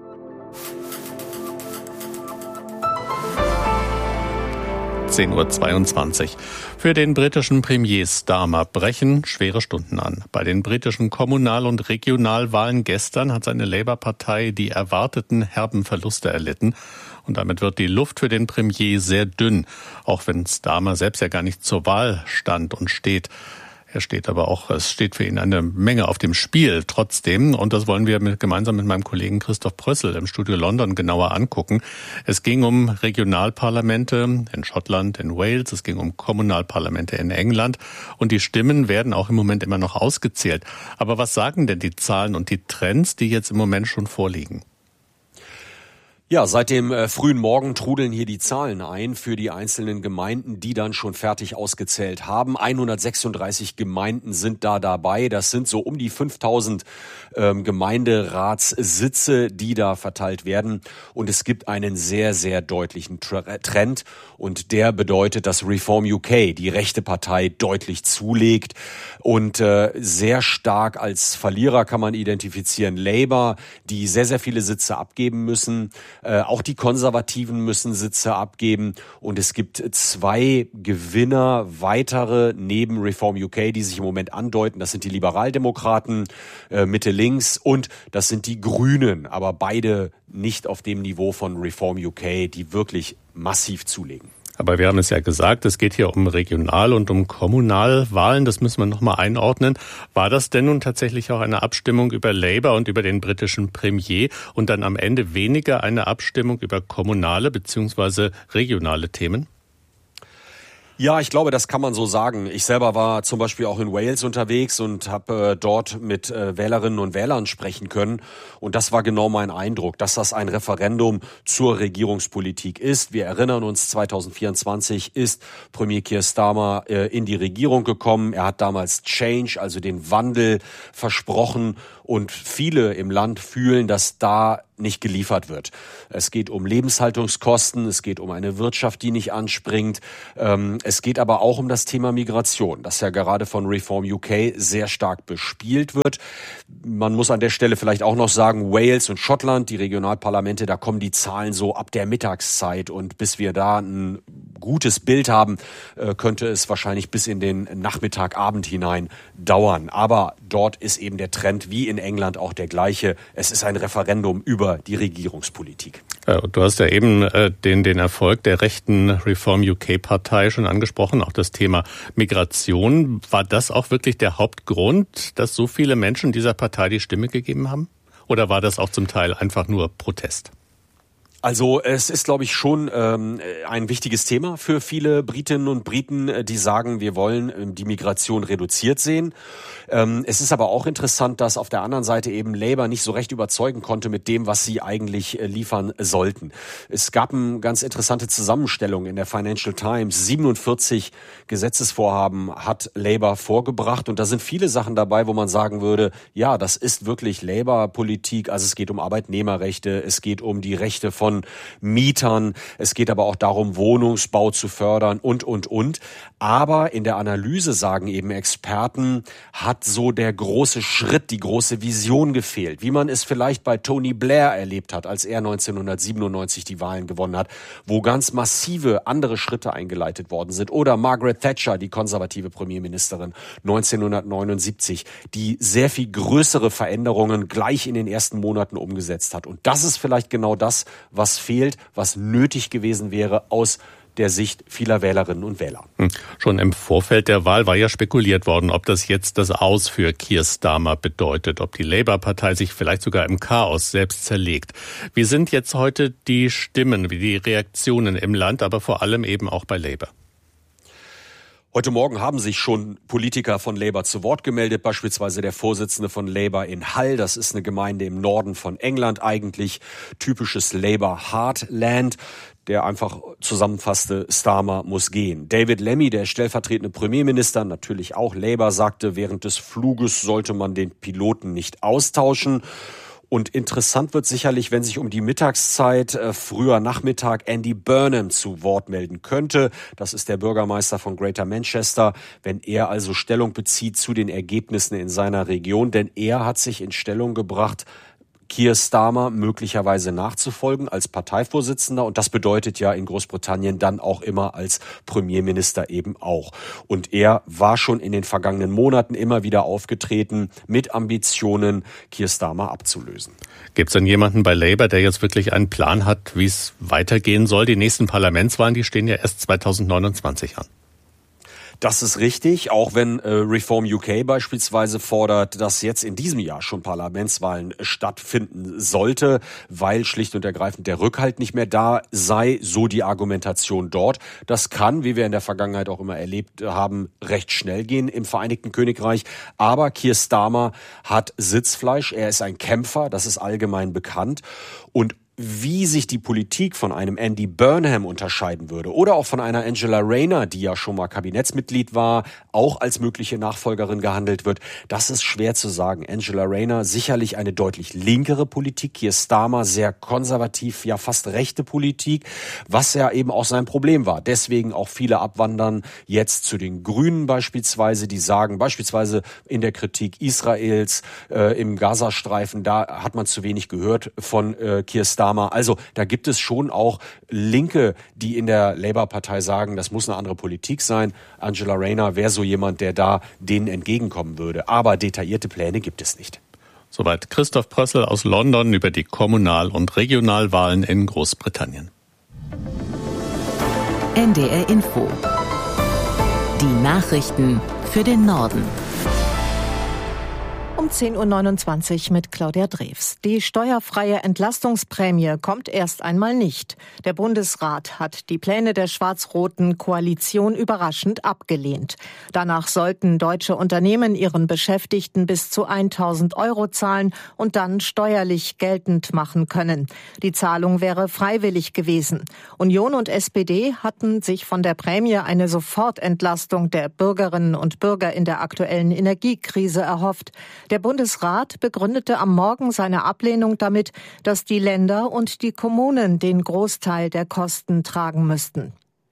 zehn Uhr zweiundzwanzig. Für den britischen Premier Starmer brechen schwere Stunden an. Bei den britischen Kommunal- und Regionalwahlen gestern hat seine Labour-Partei die erwarteten herben Verluste erlitten. Und damit wird die Luft für den Premier sehr dünn, auch wenn Starmer selbst ja gar nicht zur Wahl stand und steht. Er steht aber auch, es steht für ihn eine Menge auf dem Spiel trotzdem. Und das wollen wir mit, gemeinsam mit meinem Kollegen Christoph Prössel im Studio London genauer angucken. Es ging um Regionalparlamente in Schottland, in Wales. Es ging um Kommunalparlamente in England. Und die Stimmen werden auch im Moment immer noch ausgezählt. Aber was sagen denn die Zahlen und die Trends, die jetzt im Moment schon vorliegen? Ja, seit dem äh, frühen Morgen trudeln hier die Zahlen ein für die einzelnen Gemeinden, die dann schon fertig ausgezählt haben. hundertsechsunddreißig Gemeinden sind da dabei. Das sind so um die fünftausend ähm, Gemeinderatssitze, die da verteilt werden. Und es gibt einen sehr, sehr deutlichen Tra- Trend. Und der bedeutet, dass Reform U K, die rechte Partei, deutlich zulegt. Und äh, sehr stark als Verlierer kann man identifizieren Labour, die sehr, sehr viele Sitze abgeben müssen. Äh, auch die Konservativen müssen Sitze abgeben. Und es gibt zwei Gewinner, weitere neben Reform U K, die sich im Moment andeuten. Das sind die Liberaldemokraten, äh, Mitte links, und das sind die Grünen. Aber beide nicht auf dem Niveau von Reform U K, die wirklich massiv zulegen. Aber wir haben es ja gesagt, es geht hier um Regional- und um Kommunalwahlen. Das müssen wir nochmal einordnen. War das denn nun tatsächlich auch eine Abstimmung über Labour und über den britischen Premier und dann am Ende weniger eine Abstimmung über kommunale bzw. regionale Themen? Ja, ich glaube, das kann man so sagen. Ich selber war zum Beispiel auch in Wales unterwegs und habe äh, dort mit äh, Wählerinnen und Wählern sprechen können. Und das war genau mein Eindruck, dass das ein Referendum zur Regierungspolitik ist. Wir erinnern uns, zwanzig vierundzwanzig ist Premier Keir Starmer äh, in die Regierung gekommen. Er hat damals Change, also den Wandel, versprochen. Und viele im Land fühlen, dass da nicht geliefert wird. Es geht um Lebenshaltungskosten, es geht um eine Wirtschaft, die nicht anspringt. Ähm, es geht aber auch um das Thema Migration, das ja gerade von Reform U K sehr stark bespielt wird. Man muss an der Stelle vielleicht auch noch sagen, Wales und Schottland, die Regionalparlamente, da kommen die Zahlen so ab der Mittagszeit. Und bis wir da ein gutes Bild haben, äh, könnte es wahrscheinlich bis in den Nachmittag, Abend hinein dauern. Aber dort ist eben der Trend wie in England auch der gleiche. Es ist ein Referendum über die Regierungspolitik. Du hast ja eben äh, den, den Erfolg der rechten Reform U K-Partei schon angesprochen, auch das Thema Migration. War das auch wirklich der Hauptgrund, dass so viele Menschen dieser Partei die Stimme gegeben haben? Oder war das auch zum Teil einfach nur Protest? Also es ist, glaube ich, schon ähm, ein wichtiges Thema für viele Britinnen und Briten, die sagen, wir wollen ähm, die Migration reduziert sehen. Ähm, es ist aber auch interessant, dass auf der anderen Seite eben Labour nicht so recht überzeugen konnte mit dem, was sie eigentlich äh, liefern sollten. Es gab eine ganz interessante Zusammenstellung in der Financial Times. siebenundvierzig Gesetzesvorhaben hat Labour vorgebracht und da sind viele Sachen dabei, wo man sagen würde, ja, das ist wirklich Labour-Politik. Also es geht um Arbeitnehmerrechte, es geht um die Rechte von von Mietern. Es geht aber auch darum, Wohnungsbau zu fördern und, und, und. Aber in der Analyse sagen eben Experten, hat so der große Schritt, die große Vision gefehlt. Wie man es vielleicht bei Tony Blair erlebt hat, als er neunzehnhundertsiebenundneunzig die Wahlen gewonnen hat, wo ganz massive andere Schritte eingeleitet worden sind. Oder Margaret Thatcher, die konservative Premierministerin neunzehnhundertneunundsiebzig, die sehr viel größere Veränderungen gleich in den ersten Monaten umgesetzt hat. Und das ist vielleicht genau das, was fehlt, was nötig gewesen wäre aus der Sicht vieler Wählerinnen und Wähler. Schon im Vorfeld der Wahl war ja spekuliert worden, ob das jetzt das Aus für Keir Starmer bedeutet, ob die Labour-Partei sich vielleicht sogar im Chaos selbst zerlegt. Wie sind jetzt heute die Stimmen, wie die Reaktionen im Land, aber vor allem eben auch bei Labour? Heute Morgen haben sich schon Politiker von Labour zu Wort gemeldet, beispielsweise der Vorsitzende von Labour in Hull. Das ist eine Gemeinde im Norden von England, eigentlich typisches Labour Heartland, der einfach zusammenfasste, Starmer muss gehen. David Lammy, der stellvertretende Premierminister, natürlich auch Labour, sagte, während des Fluges sollte man den Piloten nicht austauschen. Und interessant wird sicherlich, wenn sich um die Mittagszeit, äh, früher Nachmittag, Andy Burnham zu Wort melden könnte. Das ist der Bürgermeister von Greater Manchester, wenn er also Stellung bezieht zu den Ergebnissen in seiner Region. Denn er hat sich in Stellung gebracht, Keir Starmer möglicherweise nachzufolgen als Parteivorsitzender. Und das bedeutet ja in Großbritannien dann auch immer als Premierminister eben auch. Und er war schon in den vergangenen Monaten immer wieder aufgetreten mit Ambitionen, Keir Starmer abzulösen. Gibt es denn jemanden bei Labour, der jetzt wirklich einen Plan hat, wie es weitergehen soll? Die nächsten Parlamentswahlen, die stehen ja erst zweitausendneunundzwanzig an. Das ist richtig, auch wenn äh, Reform U K beispielsweise fordert, dass jetzt in diesem Jahr schon Parlamentswahlen äh, stattfinden sollte, weil schlicht und ergreifend der Rückhalt nicht mehr da sei, so die Argumentation dort. Das kann, wie wir in der Vergangenheit auch immer erlebt haben, recht schnell gehen im Vereinigten Königreich. Aber Keir Starmer hat Sitzfleisch, er ist ein Kämpfer, das ist allgemein bekannt. Und wie sich die Politik von einem Andy Burnham unterscheiden würde oder auch von einer Angela Rayner, die ja schon mal Kabinettsmitglied war, auch als mögliche Nachfolgerin gehandelt wird, das ist schwer zu sagen. Angela Rayner sicherlich eine deutlich linkere Politik, Keir Starmer sehr konservativ, ja fast rechte Politik, was ja eben auch sein Problem war. Deswegen auch viele abwandern jetzt zu den Grünen beispielsweise, die sagen beispielsweise in der Kritik Israels äh, im Gazastreifen, da hat man zu wenig gehört von äh, Keir Starmer. Also da gibt es schon auch Linke, die in der Labour-Partei sagen, das muss eine andere Politik sein. Angela Rayner wäre so jemand, der da denen entgegenkommen würde. Aber detaillierte Pläne gibt es nicht. Soweit Christoph Prössel aus London über die Kommunal- und Regionalwahlen in Großbritannien. N D R Info. Die Nachrichten für den Norden. Um Um zehn Uhr neunundzwanzig mit Claudia Drews. Die steuerfreie Entlastungsprämie kommt erst einmal nicht. Der Bundesrat hat die Pläne der schwarz-roten Koalition überraschend abgelehnt. Danach sollten deutsche Unternehmen ihren Beschäftigten bis zu tausend Euro zahlen und dann steuerlich geltend machen können. Die Zahlung wäre freiwillig gewesen. Union und S P D hatten sich von der Prämie eine Sofortentlastung der Bürgerinnen und Bürger in der aktuellen Energiekrise erhofft. Der Bundesrat begründete am Morgen seine Ablehnung damit, dass die Länder und die Kommunen den Großteil der Kosten tragen müssten.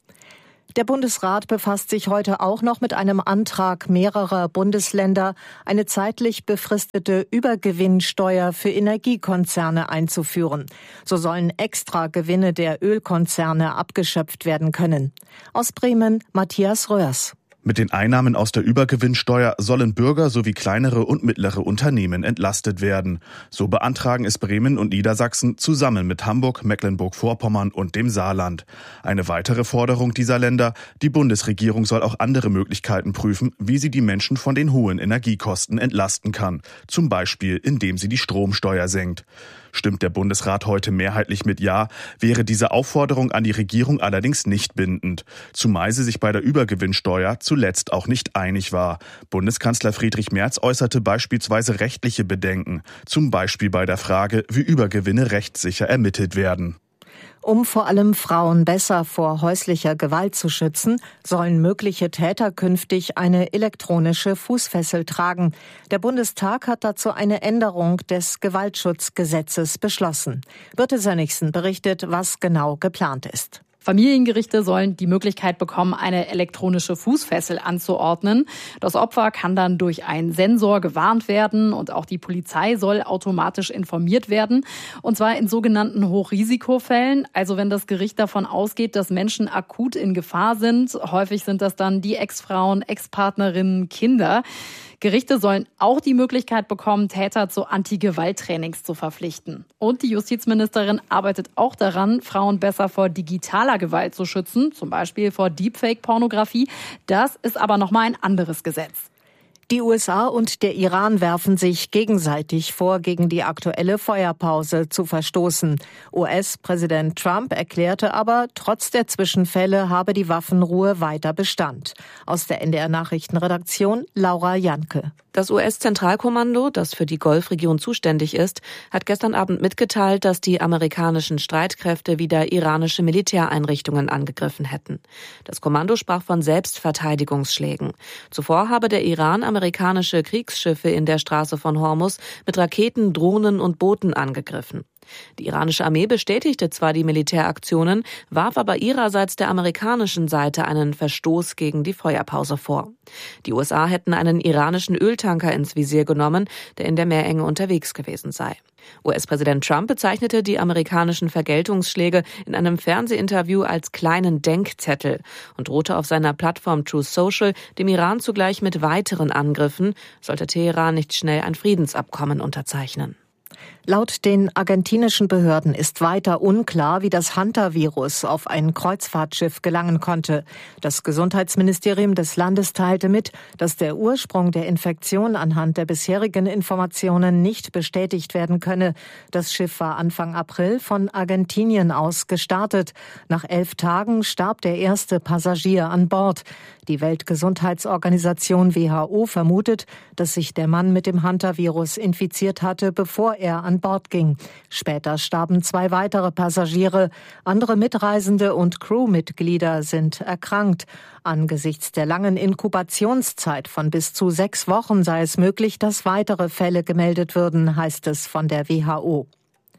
Der Bundesrat befasst sich heute auch noch mit einem Antrag mehrerer Bundesländer, eine zeitlich befristete Übergewinnsteuer für Energiekonzerne einzuführen. So sollen Extragewinne der Ölkonzerne abgeschöpft werden können. Aus Bremen Matthias Röhrs. Mit den Einnahmen aus der Übergewinnsteuer sollen Bürger sowie kleinere und mittlere Unternehmen entlastet werden. So beantragen es Bremen und Niedersachsen zusammen mit Hamburg, Mecklenburg-Vorpommern und dem Saarland. Eine weitere Forderung dieser Länder: Die Bundesregierung soll auch andere Möglichkeiten prüfen, wie sie die Menschen von den hohen Energiekosten entlasten kann. Zum Beispiel, indem sie die Stromsteuer senkt. Stimmt der Bundesrat heute mehrheitlich mit Ja, wäre diese Aufforderung an die Regierung allerdings nicht bindend, zumal sie sich bei der Übergewinnsteuer zuletzt auch nicht einig war. Bundeskanzler Friedrich Merz äußerte beispielsweise rechtliche Bedenken, zum Beispiel bei der Frage, wie Übergewinne rechtssicher ermittelt werden. Um vor allem Frauen besser vor häuslicher Gewalt zu schützen, sollen mögliche Täter künftig eine elektronische Fußfessel tragen. Der Bundestag hat dazu eine Änderung des Gewaltschutzgesetzes beschlossen. Birte Sönnigsen berichtet, was genau geplant ist. Familiengerichte sollen die Möglichkeit bekommen, eine elektronische Fußfessel anzuordnen. Das Opfer kann dann durch einen Sensor gewarnt werden und auch die Polizei soll automatisch informiert werden. Und zwar in sogenannten Hochrisikofällen, also wenn das Gericht davon ausgeht, dass Menschen akut in Gefahr sind. Häufig sind das dann die Ex-Frauen, Ex-Partnerinnen, Kinder. Gerichte sollen auch die Möglichkeit bekommen, Täter zu Anti-Gewalt-Trainings zu verpflichten. Und die Justizministerin arbeitet auch daran, Frauen besser vor digitaler Gewalt zu schützen, zum Beispiel vor Deepfake-Pornografie. Das ist aber nochmal ein anderes Gesetz. Die U S A und der Iran werfen sich gegenseitig vor, gegen die aktuelle Feuerpause zu verstoßen. U S-Präsident Trump erklärte aber, trotz der Zwischenfälle habe die Waffenruhe weiter Bestand. Aus der N D R-Nachrichtenredaktion Laura Janke. Das U S-Zentralkommando, das für die Golfregion zuständig ist, hat gestern Abend mitgeteilt, dass die amerikanischen Streitkräfte wieder iranische Militäreinrichtungen angegriffen hätten. Das Kommando sprach von Selbstverteidigungsschlägen. Zuvor habe der Iran amerikanische Kriegsschiffe in der Straße von Hormuz mit Raketen, Drohnen und Booten angegriffen. Die iranische Armee bestätigte zwar die Militäraktionen, warf aber ihrerseits der amerikanischen Seite einen Verstoß gegen die Feuerpause vor. Die U S A hätten einen iranischen Öltanker ins Visier genommen, der in der Meerenge unterwegs gewesen sei. U S-Präsident Trump bezeichnete die amerikanischen Vergeltungsschläge in einem Fernsehinterview als kleinen Denkzettel und drohte auf seiner Plattform Truth Social dem Iran zugleich mit weiteren Angriffen, sollte Teheran nicht schnell ein Friedensabkommen unterzeichnen. Laut den argentinischen Behörden ist weiter unklar, wie das Hantavirus auf ein Kreuzfahrtschiff gelangen konnte. Das Gesundheitsministerium des Landes teilte mit, dass der Ursprung der Infektion anhand der bisherigen Informationen nicht bestätigt werden könne. Das Schiff war Anfang April von Argentinien aus gestartet. Nach elf Tagen starb der erste Passagier an Bord. Die Weltgesundheitsorganisation W H O vermutet, dass sich der Mann mit dem Hantavirus infiziert hatte, bevor er an Bord ging. Später starben zwei weitere Passagiere. Andere Mitreisende und Crewmitglieder sind erkrankt. Angesichts der langen Inkubationszeit von bis zu sechs Wochen sei es möglich, dass weitere Fälle gemeldet würden, heißt es von der W H O.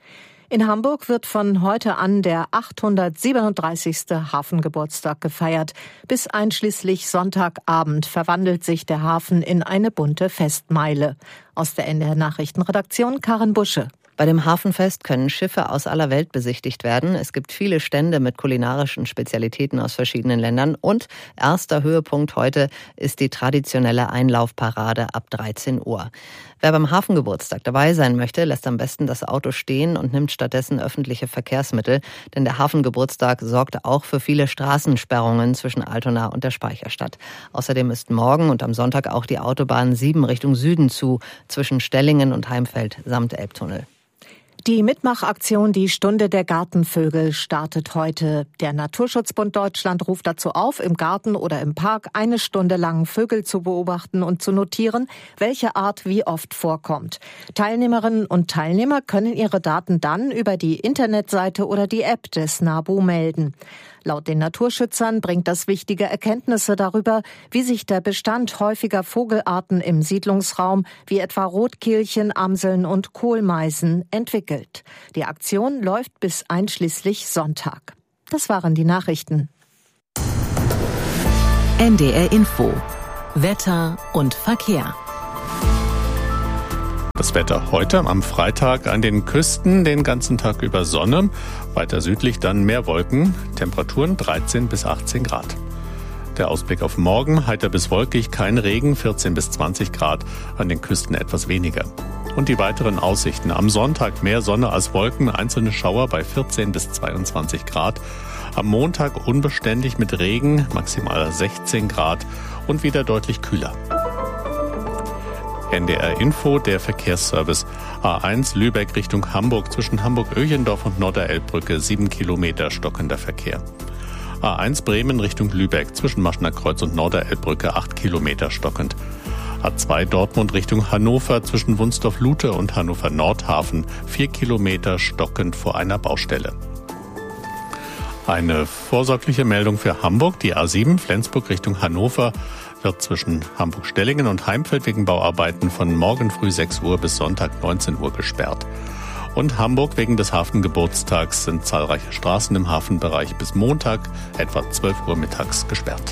In Hamburg wird von heute an der achthundertsiebenunddreißigste Hafengeburtstag gefeiert. Bis einschließlich Sonntagabend verwandelt sich der Hafen in eine bunte Festmeile. Aus der N D R-Nachrichtenredaktion Karin Busche. Bei dem Hafenfest können Schiffe aus aller Welt besichtigt werden. Es gibt viele Stände mit kulinarischen Spezialitäten aus verschiedenen Ländern. Und erster Höhepunkt heute ist die traditionelle Einlaufparade ab dreizehn Uhr. Wer beim Hafengeburtstag dabei sein möchte, lässt am besten das Auto stehen und nimmt stattdessen öffentliche Verkehrsmittel. Denn der Hafengeburtstag sorgt auch für viele Straßensperrungen zwischen Altona und der Speicherstadt. Außerdem ist morgen und am Sonntag auch die Autobahn sieben Richtung Süden zu, zwischen Stellingen und Heimfeld samt Elbtunnel. Die Mitmachaktion Die Stunde der Gartenvögel startet heute. Der Naturschutzbund Deutschland ruft dazu auf, im Garten oder im Park eine Stunde lang Vögel zu beobachten und zu notieren, welche Art wie oft vorkommt. Teilnehmerinnen und Teilnehmer können ihre Daten dann über die Internetseite oder die App des NABU melden. Laut den Naturschützern bringt das wichtige Erkenntnisse darüber, wie sich der Bestand häufiger Vogelarten im Siedlungsraum, wie etwa Rotkehlchen, Amseln und Kohlmeisen, entwickelt. Die Aktion läuft bis einschließlich Sonntag. Das waren die Nachrichten. N D R Info. Wetter und Verkehr. Das Wetter heute am Freitag an den Küsten den ganzen Tag über Sonne, weiter südlich dann mehr Wolken, Temperaturen dreizehn bis achtzehn Grad. Der Ausblick auf morgen, heiter bis wolkig, kein Regen, vierzehn bis zwanzig Grad, an den Küsten etwas weniger. Und die weiteren Aussichten: am Sonntag mehr Sonne als Wolken, einzelne Schauer bei vierzehn bis zweiundzwanzig Grad. Am Montag unbeständig mit Regen, maximal sechzehn Grad und wieder deutlich kühler. N D R Info, der Verkehrsservice. A eins Lübeck Richtung Hamburg, zwischen Hamburg-Öchendorf und Norderelbbrücke, sieben Kilometer stockender Verkehr. A eins Bremen Richtung Lübeck, zwischen Maschner Kreuz und Norderelbbrücke, acht Kilometer stockend. A zwei Dortmund Richtung Hannover, zwischen Wunsdorf-Lute und Hannover-Nordhafen, vier Kilometer stockend vor einer Baustelle. Eine vorsorgliche Meldung für Hamburg, die A sieben Flensburg Richtung Hannover, wird zwischen Hamburg-Stellingen und Heimfeld wegen Bauarbeiten von morgen früh sechs Uhr bis Sonntag neunzehn Uhr gesperrt. Und Hamburg wegen des Hafengeburtstags sind zahlreiche Straßen im Hafenbereich bis Montag etwa zwölf Uhr mittags gesperrt.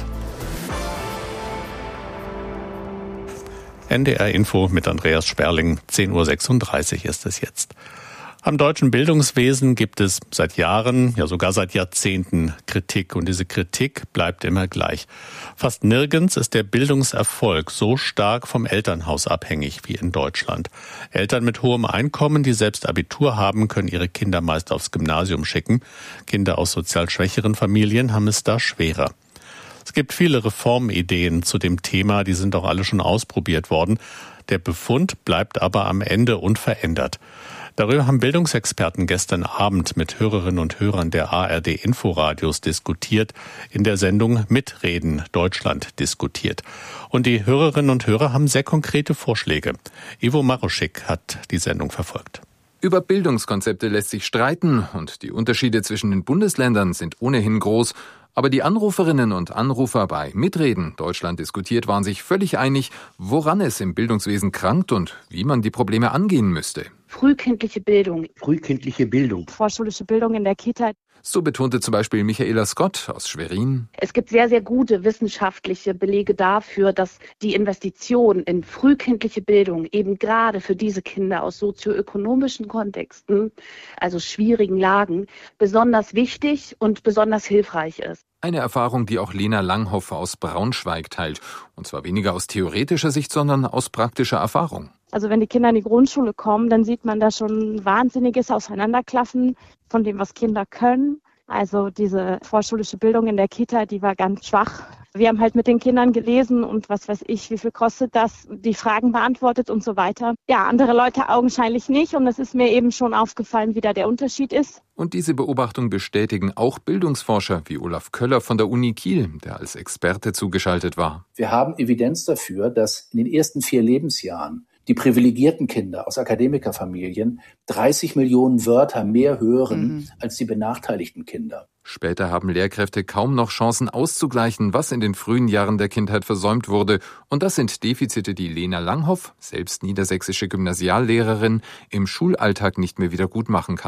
N D R Info mit Andreas Sperling, zehn Uhr sechsunddreißig ist es jetzt. Am deutschen Bildungswesen gibt es seit Jahren, ja sogar seit Jahrzehnten Kritik. Und diese Kritik bleibt immer gleich. Fast nirgends ist der Bildungserfolg so stark vom Elternhaus abhängig wie in Deutschland. Eltern mit hohem Einkommen, die selbst Abitur haben, können ihre Kinder meist aufs Gymnasium schicken. Kinder aus sozial schwächeren Familien haben es da schwerer. Es gibt viele Reformideen zu dem Thema, die sind auch alle schon ausprobiert worden. Der Befund bleibt aber am Ende unverändert. Darüber haben Bildungsexperten gestern Abend mit Hörerinnen und Hörern der A R D-Inforadios diskutiert, in der Sendung Mitreden Deutschland diskutiert. Und die Hörerinnen und Hörer haben sehr konkrete Vorschläge. Ivo Maruschik hat die Sendung verfolgt. Über Bildungskonzepte lässt sich streiten und die Unterschiede zwischen den Bundesländern sind ohnehin groß. Aber die Anruferinnen und Anrufer bei Mitreden Deutschland diskutiert waren sich völlig einig, woran es im Bildungswesen krankt und wie man die Probleme angehen müsste. Frühkindliche Bildung. Frühkindliche Bildung. Vorschulische Bildung in der Kita. So betonte zum Beispiel Michaela Scott aus Schwerin. Es gibt sehr, sehr gute wissenschaftliche Belege dafür, dass die Investition in frühkindliche Bildung eben gerade für diese Kinder aus sozioökonomischen Kontexten, also schwierigen Lagen, besonders wichtig und besonders hilfreich ist. Eine Erfahrung, die auch Lena Langhoff aus Braunschweig teilt. Und zwar weniger aus theoretischer Sicht, sondern aus praktischer Erfahrung. Also wenn die Kinder in die Grundschule kommen, dann sieht man da schon ein wahnsinniges Auseinanderklaffen von dem, was Kinder können. Also diese vorschulische Bildung in der Kita, die war ganz schwach. Wir haben halt mit den Kindern gelesen und was weiß ich, wie viel kostet das, die Fragen beantwortet und so weiter. Ja, andere Leute augenscheinlich nicht und es ist mir eben schon aufgefallen, wie da der Unterschied ist. Und diese Beobachtung bestätigen auch Bildungsforscher wie Olaf Köller von der Uni Kiel, der als Experte zugeschaltet war. Wir haben Evidenz dafür, dass in den ersten vier Lebensjahren die privilegierten Kinder aus Akademikerfamilien dreißig Millionen Wörter mehr hören mhm. als die benachteiligten Kinder. Später haben Lehrkräfte kaum noch Chancen auszugleichen, was in den frühen Jahren der Kindheit versäumt wurde. Und das sind Defizite, die Lena Langhoff, selbst niedersächsische Gymnasiallehrerin, im Schulalltag nicht mehr wieder gut machen kann.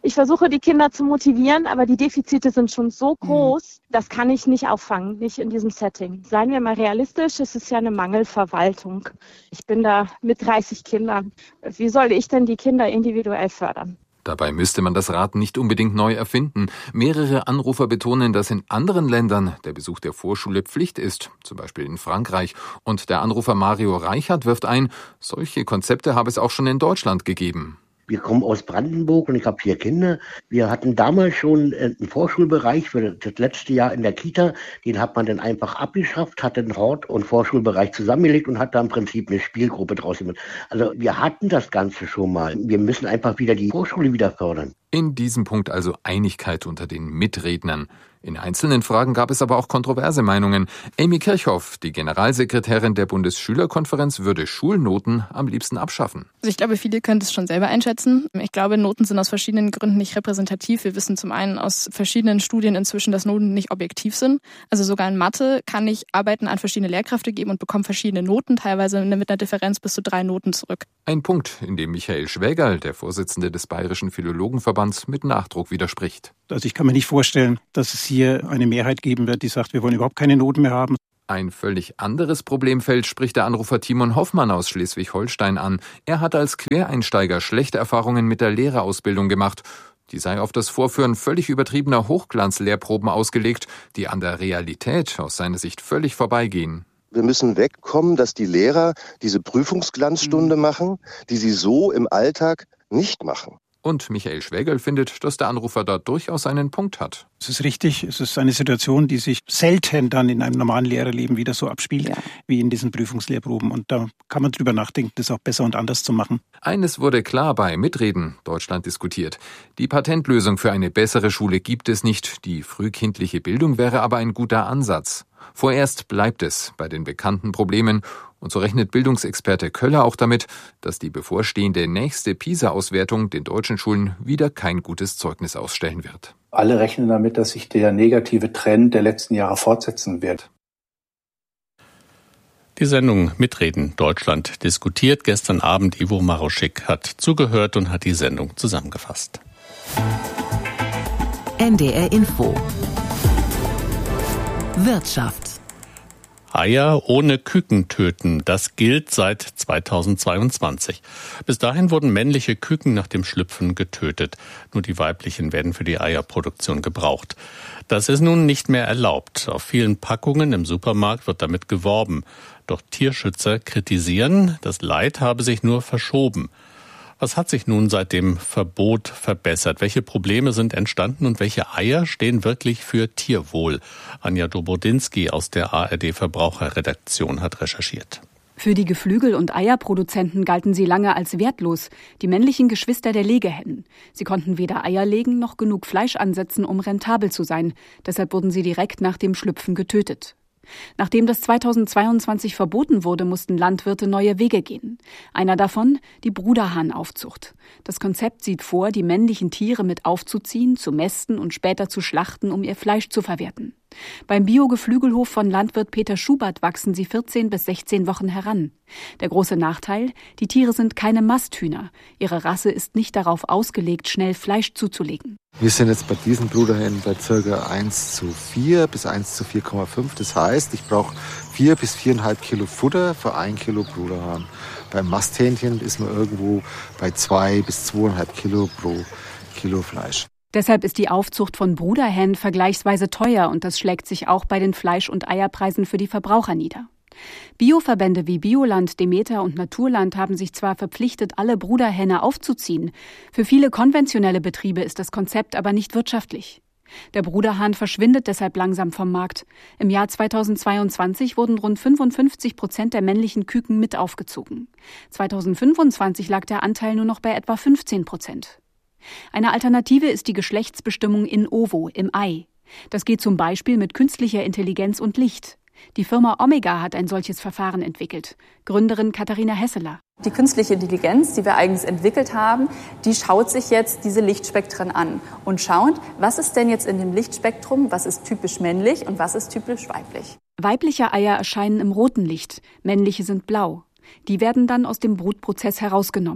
Ich versuche, die Kinder zu motivieren, aber die Defizite sind schon so groß, das kann ich nicht auffangen, nicht in diesem Setting. Seien wir mal realistisch, es ist ja eine Mangelverwaltung. Ich bin da mit dreißig Kindern. Wie soll ich denn die Kinder individuell fördern? Dabei müsste man das Rad nicht unbedingt neu erfinden. Mehrere Anrufer betonen, dass in anderen Ländern der Besuch der Vorschule Pflicht ist, zum Beispiel in Frankreich. Und der Anrufer Mario Reichert wirft ein, solche Konzepte habe es auch schon in Deutschland gegeben. Wir kommen aus Brandenburg und ich habe vier Kinder. Wir hatten damals schon einen Vorschulbereich für das letzte Jahr in der Kita. Den hat man dann einfach abgeschafft, hat den Hort- und Vorschulbereich zusammengelegt und hat da im Prinzip eine Spielgruppe draus gemacht. Also wir hatten das Ganze schon mal. Wir müssen einfach wieder die Vorschule wieder fördern. In diesem Punkt also Einigkeit unter den Mitrednern. In einzelnen Fragen gab es aber auch kontroverse Meinungen. Amy Kirchhoff, die Generalsekretärin der Bundesschülerkonferenz, würde Schulnoten am liebsten abschaffen. Also ich glaube, viele können es schon selber einschätzen. Ich glaube, Noten sind aus verschiedenen Gründen nicht repräsentativ. Wir wissen zum einen aus verschiedenen Studien inzwischen, dass Noten nicht objektiv sind. Also sogar in Mathe kann ich Arbeiten an verschiedene Lehrkräfte geben und bekomme verschiedene Noten, teilweise mit einer Differenz bis zu drei Noten zurück. Ein Punkt, in dem Michael Schwägerl, der Vorsitzende des Bayerischen Philologenverbands, mit Nachdruck widerspricht. Also ich kann mir nicht vorstellen, dass es hier eine Mehrheit geben wird, die sagt, wir wollen überhaupt keine Noten mehr haben. Ein völlig anderes Problemfeld spricht der Anrufer Timon Hoffmann aus Schleswig-Holstein an. Er hat als Quereinsteiger schlechte Erfahrungen mit der Lehrerausbildung gemacht. Die sei auf das Vorführen völlig übertriebener Hochglanzlehrproben ausgelegt, die an der Realität aus seiner Sicht völlig vorbeigehen. Wir müssen wegkommen, dass die Lehrer diese Prüfungsglanzstunde machen, die sie so im Alltag nicht machen. Und Michael Schwägerl findet, dass der Anrufer da durchaus einen Punkt hat. Es ist richtig, es ist eine Situation, die sich selten dann in einem normalen Lehrerleben wieder so abspielt, ja, wie in diesen Prüfungslehrproben. Und da kann man drüber nachdenken, das auch besser und anders zu machen. Eines wurde klar bei Mitreden, Deutschland diskutiert. Die Patentlösung für eine bessere Schule gibt es nicht. Die frühkindliche Bildung wäre aber ein guter Ansatz. Vorerst bleibt es bei den bekannten Problemen. Und so rechnet Bildungsexperte Köller auch damit, dass die bevorstehende nächste PISA-Auswertung den deutschen Schulen wieder kein gutes Zeugnis ausstellen wird. Alle rechnen damit, dass sich der negative Trend der letzten Jahre fortsetzen wird. Die Sendung Mitreden Deutschland diskutiert. Gestern Abend Ivo Maroschik hat zugehört und hat die Sendung zusammengefasst. N D R Info Wirtschaft. Eier ohne Küken töten, das gilt seit zweitausendzweiundzwanzig. Bis dahin wurden männliche Küken nach dem Schlüpfen getötet. Nur die weiblichen werden für die Eierproduktion gebraucht. Das ist nun nicht mehr erlaubt. Auf vielen Packungen im Supermarkt wird damit geworben. Doch Tierschützer kritisieren, das Leid habe sich nur verschoben. Was hat sich nun seit dem Verbot verbessert? Welche Probleme sind entstanden und welche Eier stehen wirklich für Tierwohl? Anja Dobrodinski aus der A R D-Verbraucherredaktion hat recherchiert. Für die Geflügel- und Eierproduzenten galten sie lange als wertlos, die männlichen Geschwister der Legehennen. Sie konnten weder Eier legen noch genug Fleisch ansetzen, um rentabel zu sein. Deshalb wurden sie direkt nach dem Schlüpfen getötet. Nachdem das zweitausendzweiundzwanzig verboten wurde, mussten Landwirte neue Wege gehen. Einer davon die Bruderhahnaufzucht. Das Konzept sieht vor, die männlichen Tiere mit aufzuziehen, zu mästen und später zu schlachten, um ihr Fleisch zu verwerten. Beim Bio-Geflügelhof von Landwirt Peter Schubert wachsen sie vierzehn bis sechzehn Wochen heran. Der große Nachteil, die Tiere sind keine Masthühner. Ihre Rasse ist nicht darauf ausgelegt, schnell Fleisch zuzulegen. Wir sind jetzt bei diesen Bruderhennen bei ca. eins zu vier bis eins zu vier Komma fünf. Das heißt, ich brauche vier bis viereinhalb Kilo Futter für ein Kilo Bruderhahn. Beim Masthähnchen ist man irgendwo bei zwei bis zweieinhalb Kilo pro Kilo Fleisch. Deshalb ist die Aufzucht von Bruderhennen vergleichsweise teuer und das schlägt sich auch bei den Fleisch- und Eierpreisen für die Verbraucher nieder. Bioverbände wie Bioland, Demeter und Naturland haben sich zwar verpflichtet, alle Bruderhähne aufzuziehen. Für viele konventionelle Betriebe ist das Konzept aber nicht wirtschaftlich. Der Bruderhahn verschwindet deshalb langsam vom Markt. Im Jahr zweitausendzweiundzwanzig wurden rund fünfundfünfzig Prozent der männlichen Küken mit aufgezogen. zweitausendfünfundzwanzig lag der Anteil nur noch bei etwa fünfzehn Prozent. Eine Alternative ist die Geschlechtsbestimmung in ovo, im Ei. Das geht zum Beispiel mit künstlicher Intelligenz und Licht. Die Firma Omega hat ein solches Verfahren entwickelt. Gründerin Katharina Hesseler. Die künstliche Intelligenz, die wir eigens entwickelt haben, die schaut sich jetzt diese Lichtspektren an und schaut, was ist denn jetzt in dem Lichtspektrum, was ist typisch männlich und was ist typisch weiblich. Weibliche Eier erscheinen im roten Licht, männliche sind blau. Die werden dann aus dem Brutprozess herausgenommen.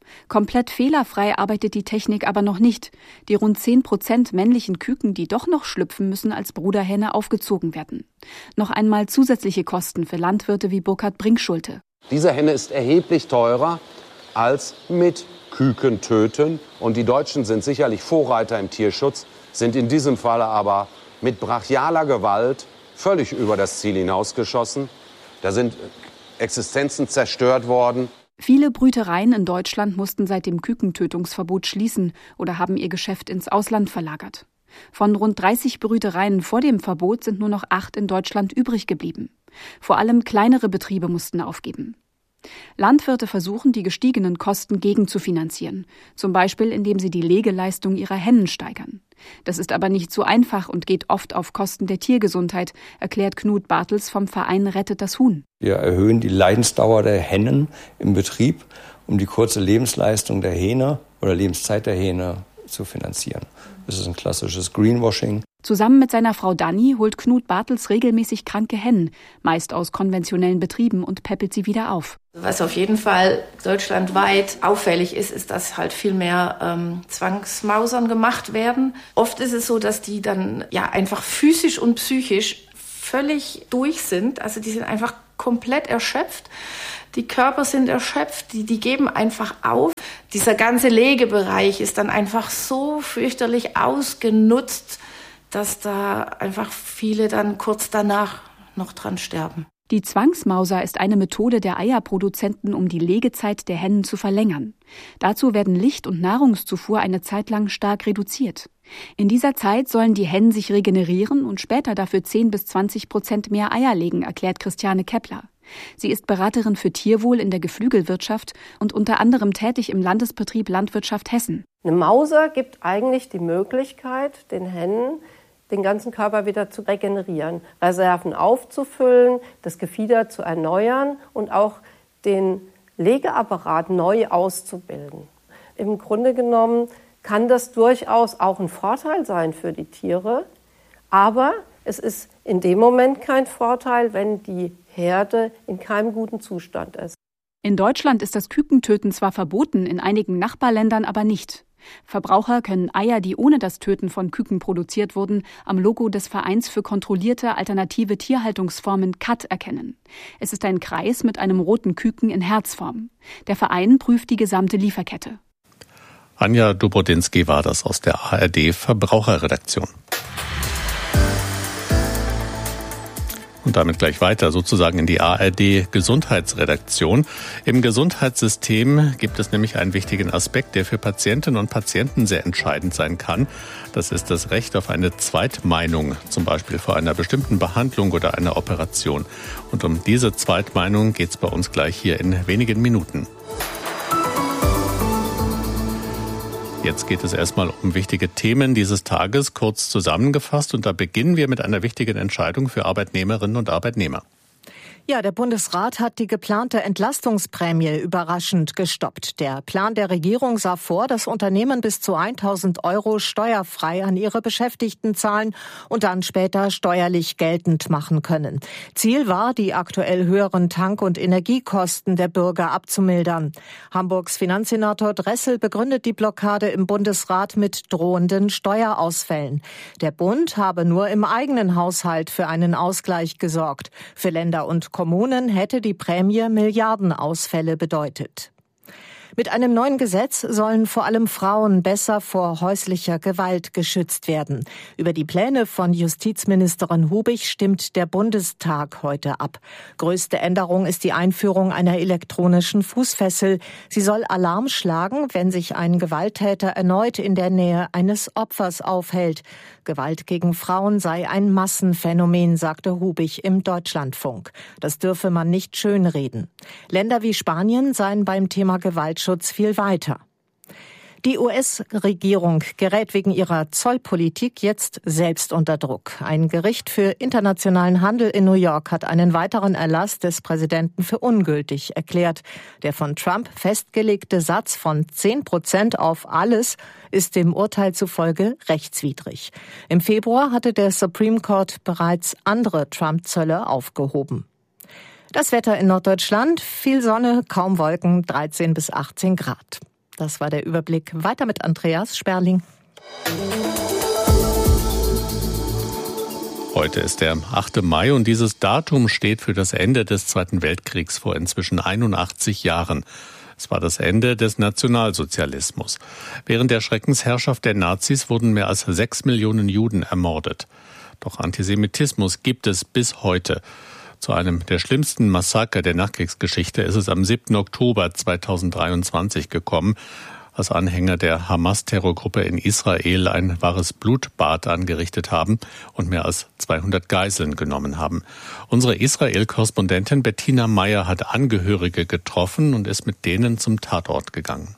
Komplett fehlerfrei arbeitet die Technik aber noch nicht. Die rund zehn Prozent männlichen Küken, die doch noch schlüpfen, müssen als Bruderhenne aufgezogen werden. Noch einmal zusätzliche Kosten für Landwirte wie Burkhard Brinkschulte. Diese Henne ist erheblich teurer als mit Küken töten. Und die Deutschen sind sicherlich Vorreiter im Tierschutz, sind in diesem Falle aber mit brachialer Gewalt völlig über das Ziel hinausgeschossen. Da sind Existenzen zerstört worden. Viele Brütereien in Deutschland mussten seit dem Kükentötungsverbot schließen oder haben ihr Geschäft ins Ausland verlagert. Von rund dreißig Brütereien vor dem Verbot sind nur noch acht in Deutschland übrig geblieben. Vor allem kleinere Betriebe mussten aufgeben. Landwirte versuchen, die gestiegenen Kosten gegenzufinanzieren, zum Beispiel indem sie die Legeleistung ihrer Hennen steigern. Das ist aber nicht so einfach und geht oft auf Kosten der Tiergesundheit, erklärt Knut Bartels vom Verein Rettet das Huhn. Wir erhöhen die Leidensdauer der Hennen im Betrieb, um die kurze Lebensleistung der Hähne oder Lebenszeit der Hähne zu finanzieren. Das ist ein klassisches Greenwashing. Zusammen mit seiner Frau Dani holt Knut Bartels regelmäßig kranke Hennen, meist aus konventionellen Betrieben, und päppelt sie wieder auf. Was auf jeden Fall deutschlandweit auffällig ist, ist, dass halt viel mehr ähm, Zwangsmausern gemacht werden. Oft ist es so, dass die dann ja einfach physisch und psychisch völlig durch sind. Also die sind einfach komplett erschöpft. Die Körper sind erschöpft, die, die geben einfach auf. Dieser ganze Legebereich ist dann einfach so fürchterlich ausgenutzt, dass da einfach viele dann kurz danach noch dran sterben. Die Zwangsmauser ist eine Methode der Eierproduzenten, um die Legezeit der Hennen zu verlängern. Dazu werden Licht- und Nahrungszufuhr eine Zeit lang stark reduziert. In dieser Zeit sollen die Hennen sich regenerieren und später dafür zehn bis zwanzig Prozent mehr Eier legen, erklärt Christiane Kepler. Sie ist Beraterin für Tierwohl in der Geflügelwirtschaft und unter anderem tätig im Landesbetrieb Landwirtschaft Hessen. Eine Mauser gibt eigentlich die Möglichkeit, den Hennen den ganzen Körper wieder zu regenerieren, Reserven aufzufüllen, das Gefieder zu erneuern und auch den Legeapparat neu auszubilden. Im Grunde genommen kann das durchaus auch ein Vorteil sein für die Tiere, aber es ist in dem Moment kein Vorteil, wenn die Herde in keinem guten Zustand ist. In Deutschland ist das Kükentöten zwar verboten, in einigen Nachbarländern aber nicht. Verbraucher können Eier, die ohne das Töten von Küken produziert wurden, am Logo des Vereins für kontrollierte alternative Tierhaltungsformen C A T erkennen. Es ist ein Kreis mit einem roten Küken in Herzform. Der Verein prüft die gesamte Lieferkette. Anja Dobrodinsky war das aus der A R D Verbraucherredaktion. Und damit gleich weiter, sozusagen in die A R D Gesundheitsredaktion. Im Gesundheitssystem gibt es nämlich einen wichtigen Aspekt, der für Patientinnen und Patienten sehr entscheidend sein kann. Das ist das Recht auf eine Zweitmeinung, zum Beispiel vor einer bestimmten Behandlung oder einer Operation. Und um diese Zweitmeinung geht es bei uns gleich hier in wenigen Minuten. Jetzt geht es erstmal um wichtige Themen dieses Tages, kurz zusammengefasst. Und da beginnen wir mit einer wichtigen Entscheidung für Arbeitnehmerinnen und Arbeitnehmer. Ja, der Bundesrat hat die geplante Entlastungsprämie überraschend gestoppt. Der Plan der Regierung sah vor, dass Unternehmen bis zu tausend Euro steuerfrei an ihre Beschäftigten zahlen und dann später steuerlich geltend machen können. Ziel war, die aktuell höheren Tank- und Energiekosten der Bürger abzumildern. Hamburgs Finanzsenator Dressel begründet die Blockade im Bundesrat mit drohenden Steuerausfällen. Der Bund habe nur im eigenen Haushalt für einen Ausgleich gesorgt. Für Länder und Kommunen hätte die Prämie Milliardenausfälle bedeutet. Mit einem neuen Gesetz sollen vor allem Frauen besser vor häuslicher Gewalt geschützt werden. Über die Pläne von Justizministerin Hubig stimmt der Bundestag heute ab. Größte Änderung ist die Einführung einer elektronischen Fußfessel. Sie soll Alarm schlagen, wenn sich ein Gewalttäter erneut in der Nähe eines Opfers aufhält. Gewalt gegen Frauen sei ein Massenphänomen, sagte Hubig im Deutschlandfunk. Das dürfe man nicht schönreden. Länder wie Spanien seien beim Thema Gewaltschutz viel weiter. Die U S-Regierung gerät wegen ihrer Zollpolitik jetzt selbst unter Druck. Ein Gericht für internationalen Handel in New York hat einen weiteren Erlass des Präsidenten für ungültig erklärt. Der von Trump festgelegte Satz von zehn Prozent auf alles ist dem Urteil zufolge rechtswidrig. Im Februar hatte der Supreme Court bereits andere Trump-Zölle aufgehoben. Das Wetter in Norddeutschland, viel Sonne, kaum Wolken, dreizehn bis achtzehn Grad. Das war der Überblick. Weiter mit Andreas Sperling. Heute ist der achte Mai und dieses Datum steht für das Ende des Zweiten Weltkriegs vor inzwischen einundachtzig Jahren. Es war das Ende des Nationalsozialismus. Während der Schreckensherrschaft der Nazis wurden mehr als sechs Millionen Juden ermordet. Doch Antisemitismus gibt es bis heute. Zu einem der schlimmsten Massaker der Nachkriegsgeschichte ist es am siebten Oktober zweitausenddreiundzwanzig gekommen, als Anhänger der Hamas-Terrorgruppe in Israel ein wahres Blutbad angerichtet haben und mehr als zweihundert Geiseln genommen haben. Unsere Israel-Korrespondentin Bettina Meyer hat Angehörige getroffen und ist mit denen zum Tatort gegangen.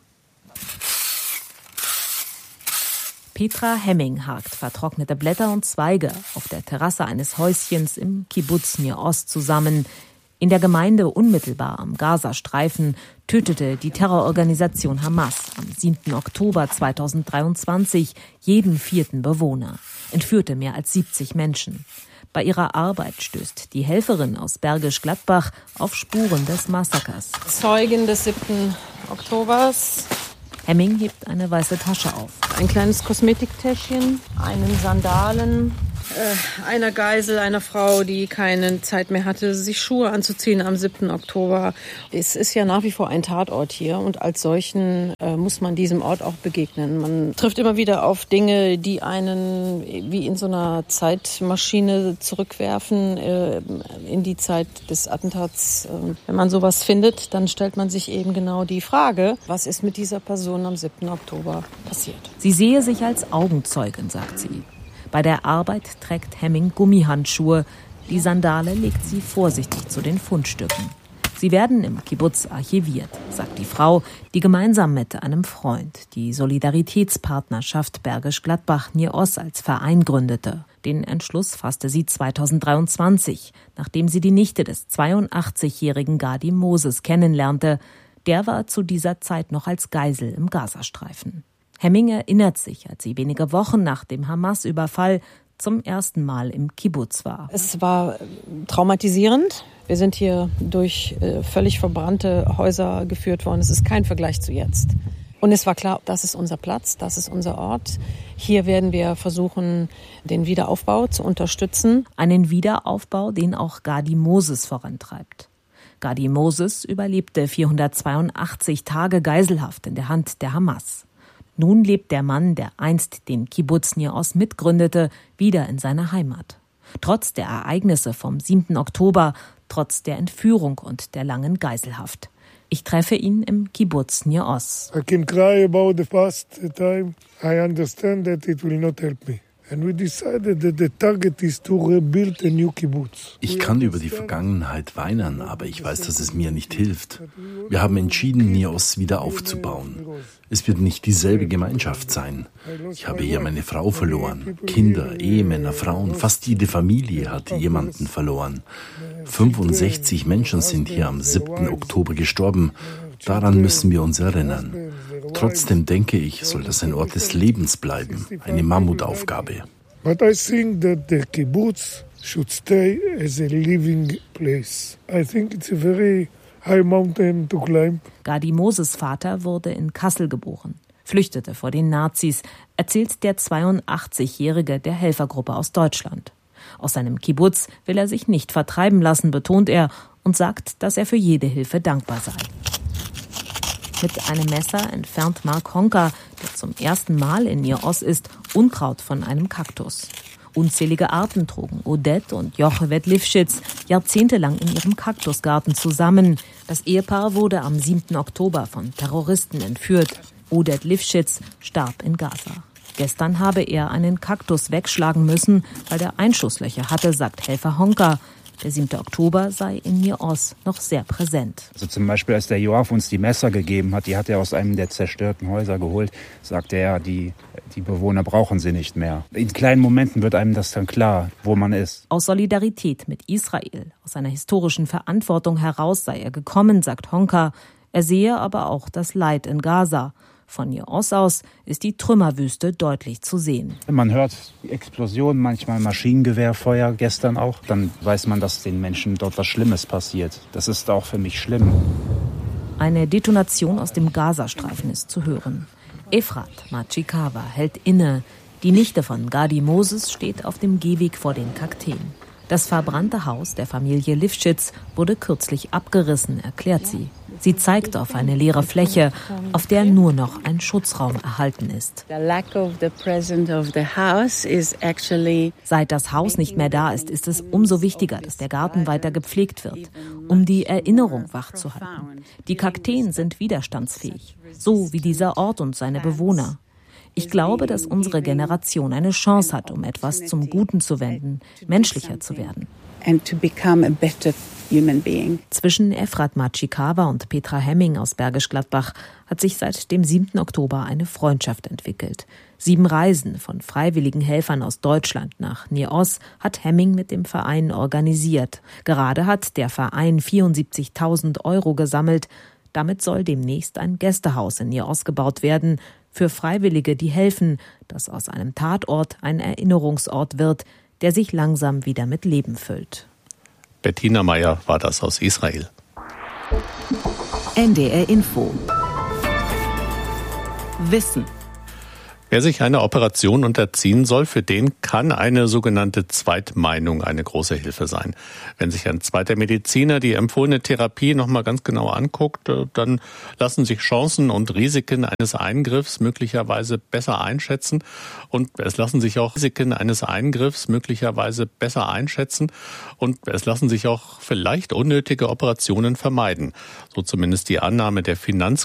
Petra Hemming hakt vertrocknete Blätter und Zweige auf der Terrasse eines Häuschens im Kibbuz Nir Oz zusammen. In der Gemeinde unmittelbar am Gazastreifen tötete die Terrororganisation Hamas am siebten Oktober zweitausenddreiundzwanzig jeden vierten Bewohner, entführte mehr als siebzig Menschen. Bei ihrer Arbeit stößt die Helferin aus Bergisch Gladbach auf Spuren des Massakers. Zeugin des siebten Oktobers. Hemming hebt eine weiße Tasche auf. Ein kleines Kosmetiktäschchen, einen Sandalen, äh, einer Geisel, einer Frau, die keine Zeit mehr hatte, sich Schuhe anzuziehen am siebten Oktober. Es ist ja nach wie vor ein Tatort hier und als solchen äh, muss man diesem Ort auch begegnen. Man trifft immer wieder auf Dinge, die einen wie in so einer Zeitmaschine zurückwerfen äh, in die Zeit des Attentats. Äh, wenn man sowas findet, dann stellt man sich eben genau die Frage, was ist mit dieser Person am siebten Oktober passiert. Sie sehe sich als Augenzeugin, sagt sie. Bei der Arbeit trägt Hemming Gummihandschuhe. Die Sandale legt sie vorsichtig zu den Fundstücken. Sie werden im Kibbuz archiviert, sagt die Frau, die gemeinsam mit einem Freund die Solidaritätspartnerschaft Bergisch Gladbach Nir Oz als Verein gründete. Den Entschluss fasste sie zweitausenddreiundzwanzig, nachdem sie die Nichte des zweiundachtzigjährigen Gadi Moses kennenlernte. Der war zu dieser Zeit noch als Geisel im Gazastreifen. Hemming erinnert sich, als sie wenige Wochen nach dem Hamas-Überfall zum ersten Mal im Kibbuz war. Es war traumatisierend. Wir sind hier durch äh, völlig verbrannte Häuser geführt worden. Es ist kein Vergleich zu jetzt. Und es war klar, das ist unser Platz, das ist unser Ort. Hier werden wir versuchen, den Wiederaufbau zu unterstützen. Einen Wiederaufbau, den auch Gadi Moses vorantreibt. Gadi Moses überlebte vierhundertzweiundachtzig Tage Geiselhaft in der Hand der Hamas. Nun lebt der Mann, der einst den Kibbuz Nir Oz mitgründete, wieder in seiner Heimat. Trotz der Ereignisse vom siebten Oktober, trotz der Entführung und der langen Geiselhaft. Ich treffe ihn im Kibbuz Nir Oz. I can cry about the past time. I understand that it will not help me. And we decided that the target is to rebuild a new kibbutz. Ich kann über die Vergangenheit weinen, aber ich weiß, dass es mir nicht hilft. Wir haben entschieden, Nir Oz wieder aufzubauen. Es wird nicht dieselbe Gemeinschaft sein. Ich habe hier meine Frau verloren. Kinder, Ehemänner, Frauen, fast jede Familie hat jemanden verloren. fünfundsechzig Menschen sind hier am siebten Oktober gestorben. Daran müssen wir uns erinnern. Trotzdem denke ich, soll das ein Ort des Lebens bleiben, eine Mammutaufgabe. But I think that the kibbutz should stay as a living place. I think it's a very high mountain to climb. Gadi Moses' Vater wurde in Kassel geboren, flüchtete vor den Nazis, erzählt der zweiundachtzigjährige der Helfergruppe aus Deutschland. Aus seinem Kibbuz will er sich nicht vertreiben lassen, betont er und sagt, dass er für jede Hilfe dankbar sei. Mit einem Messer entfernt Mark Honka, der zum ersten Mal in Nir Oz ist, Unkraut von einem Kaktus. Unzählige Arten trugen Odette und Jochebed Lifschitz jahrzehntelang in ihrem Kaktusgarten zusammen. Das Ehepaar wurde am siebten Oktober von Terroristen entführt. Odette Lifschitz starb in Gaza. Gestern habe er einen Kaktus wegschlagen müssen, weil er Einschusslöcher hatte, sagt Helfer Honka. Der siebte Oktober sei in Nir Oz noch sehr präsent. Also zum Beispiel, als der Joaf uns die Messer gegeben hat, die hat er aus einem der zerstörten Häuser geholt, sagte er, die, die Bewohner brauchen sie nicht mehr. In kleinen Momenten wird einem das dann klar, wo man ist. Aus Solidarität mit Israel, aus einer historischen Verantwortung heraus sei er gekommen, sagt Honka. Er sehe aber auch das Leid in Gaza. Von Nir Oz aus ist die Trümmerwüste deutlich zu sehen. Man hört Explosionen, manchmal Maschinengewehrfeuer, gestern auch. Dann weiß man, dass den Menschen dort was Schlimmes passiert. Das ist auch für mich schlimm. Eine Detonation aus dem Gazastreifen ist zu hören. Efrat Machikawa hält inne. Die Nichte von Gadi Moses steht auf dem Gehweg vor den Kakteen. Das verbrannte Haus der Familie Lifschitz wurde kürzlich abgerissen, erklärt sie. Sie zeigt auf eine leere Fläche, auf der nur noch ein Schutzraum erhalten ist. Seit das Haus nicht mehr da ist, ist es umso wichtiger, dass der Garten weiter gepflegt wird, um die Erinnerung wachzuhalten. Die Kakteen sind widerstandsfähig, so wie dieser Ort und seine Bewohner. Ich glaube, dass unsere Generation eine Chance hat, um etwas zum Guten zu wenden, menschlicher zu werden. Zwischen Efrat Machikawa und Petra Hemming aus Bergisch Gladbach hat sich seit dem siebten Oktober eine Freundschaft entwickelt. Sieben Reisen von freiwilligen Helfern aus Deutschland nach Nios hat Hemming mit dem Verein organisiert. Gerade hat der Verein vierundsiebzigtausend Euro gesammelt. Damit soll demnächst ein Gästehaus in Nios gebaut werden, für Freiwillige, die helfen, dass aus einem Tatort ein Erinnerungsort wird, der sich langsam wieder mit Leben füllt. Bettina Meyer war das aus Israel. N D R Info. Wissen. Wer sich einer Operation unterziehen soll, für den kann eine sogenannte Zweitmeinung eine große Hilfe sein. Wenn sich ein zweiter Mediziner die empfohlene Therapie nochmal ganz genau anguckt, dann lassen sich Chancen und Risiken eines Eingriffs möglicherweise besser einschätzen. Und es lassen sich auch Risiken eines Eingriffs möglicherweise besser einschätzen. Und es lassen sich auch vielleicht unnötige Operationen vermeiden. So zumindest die Annahme der Finanz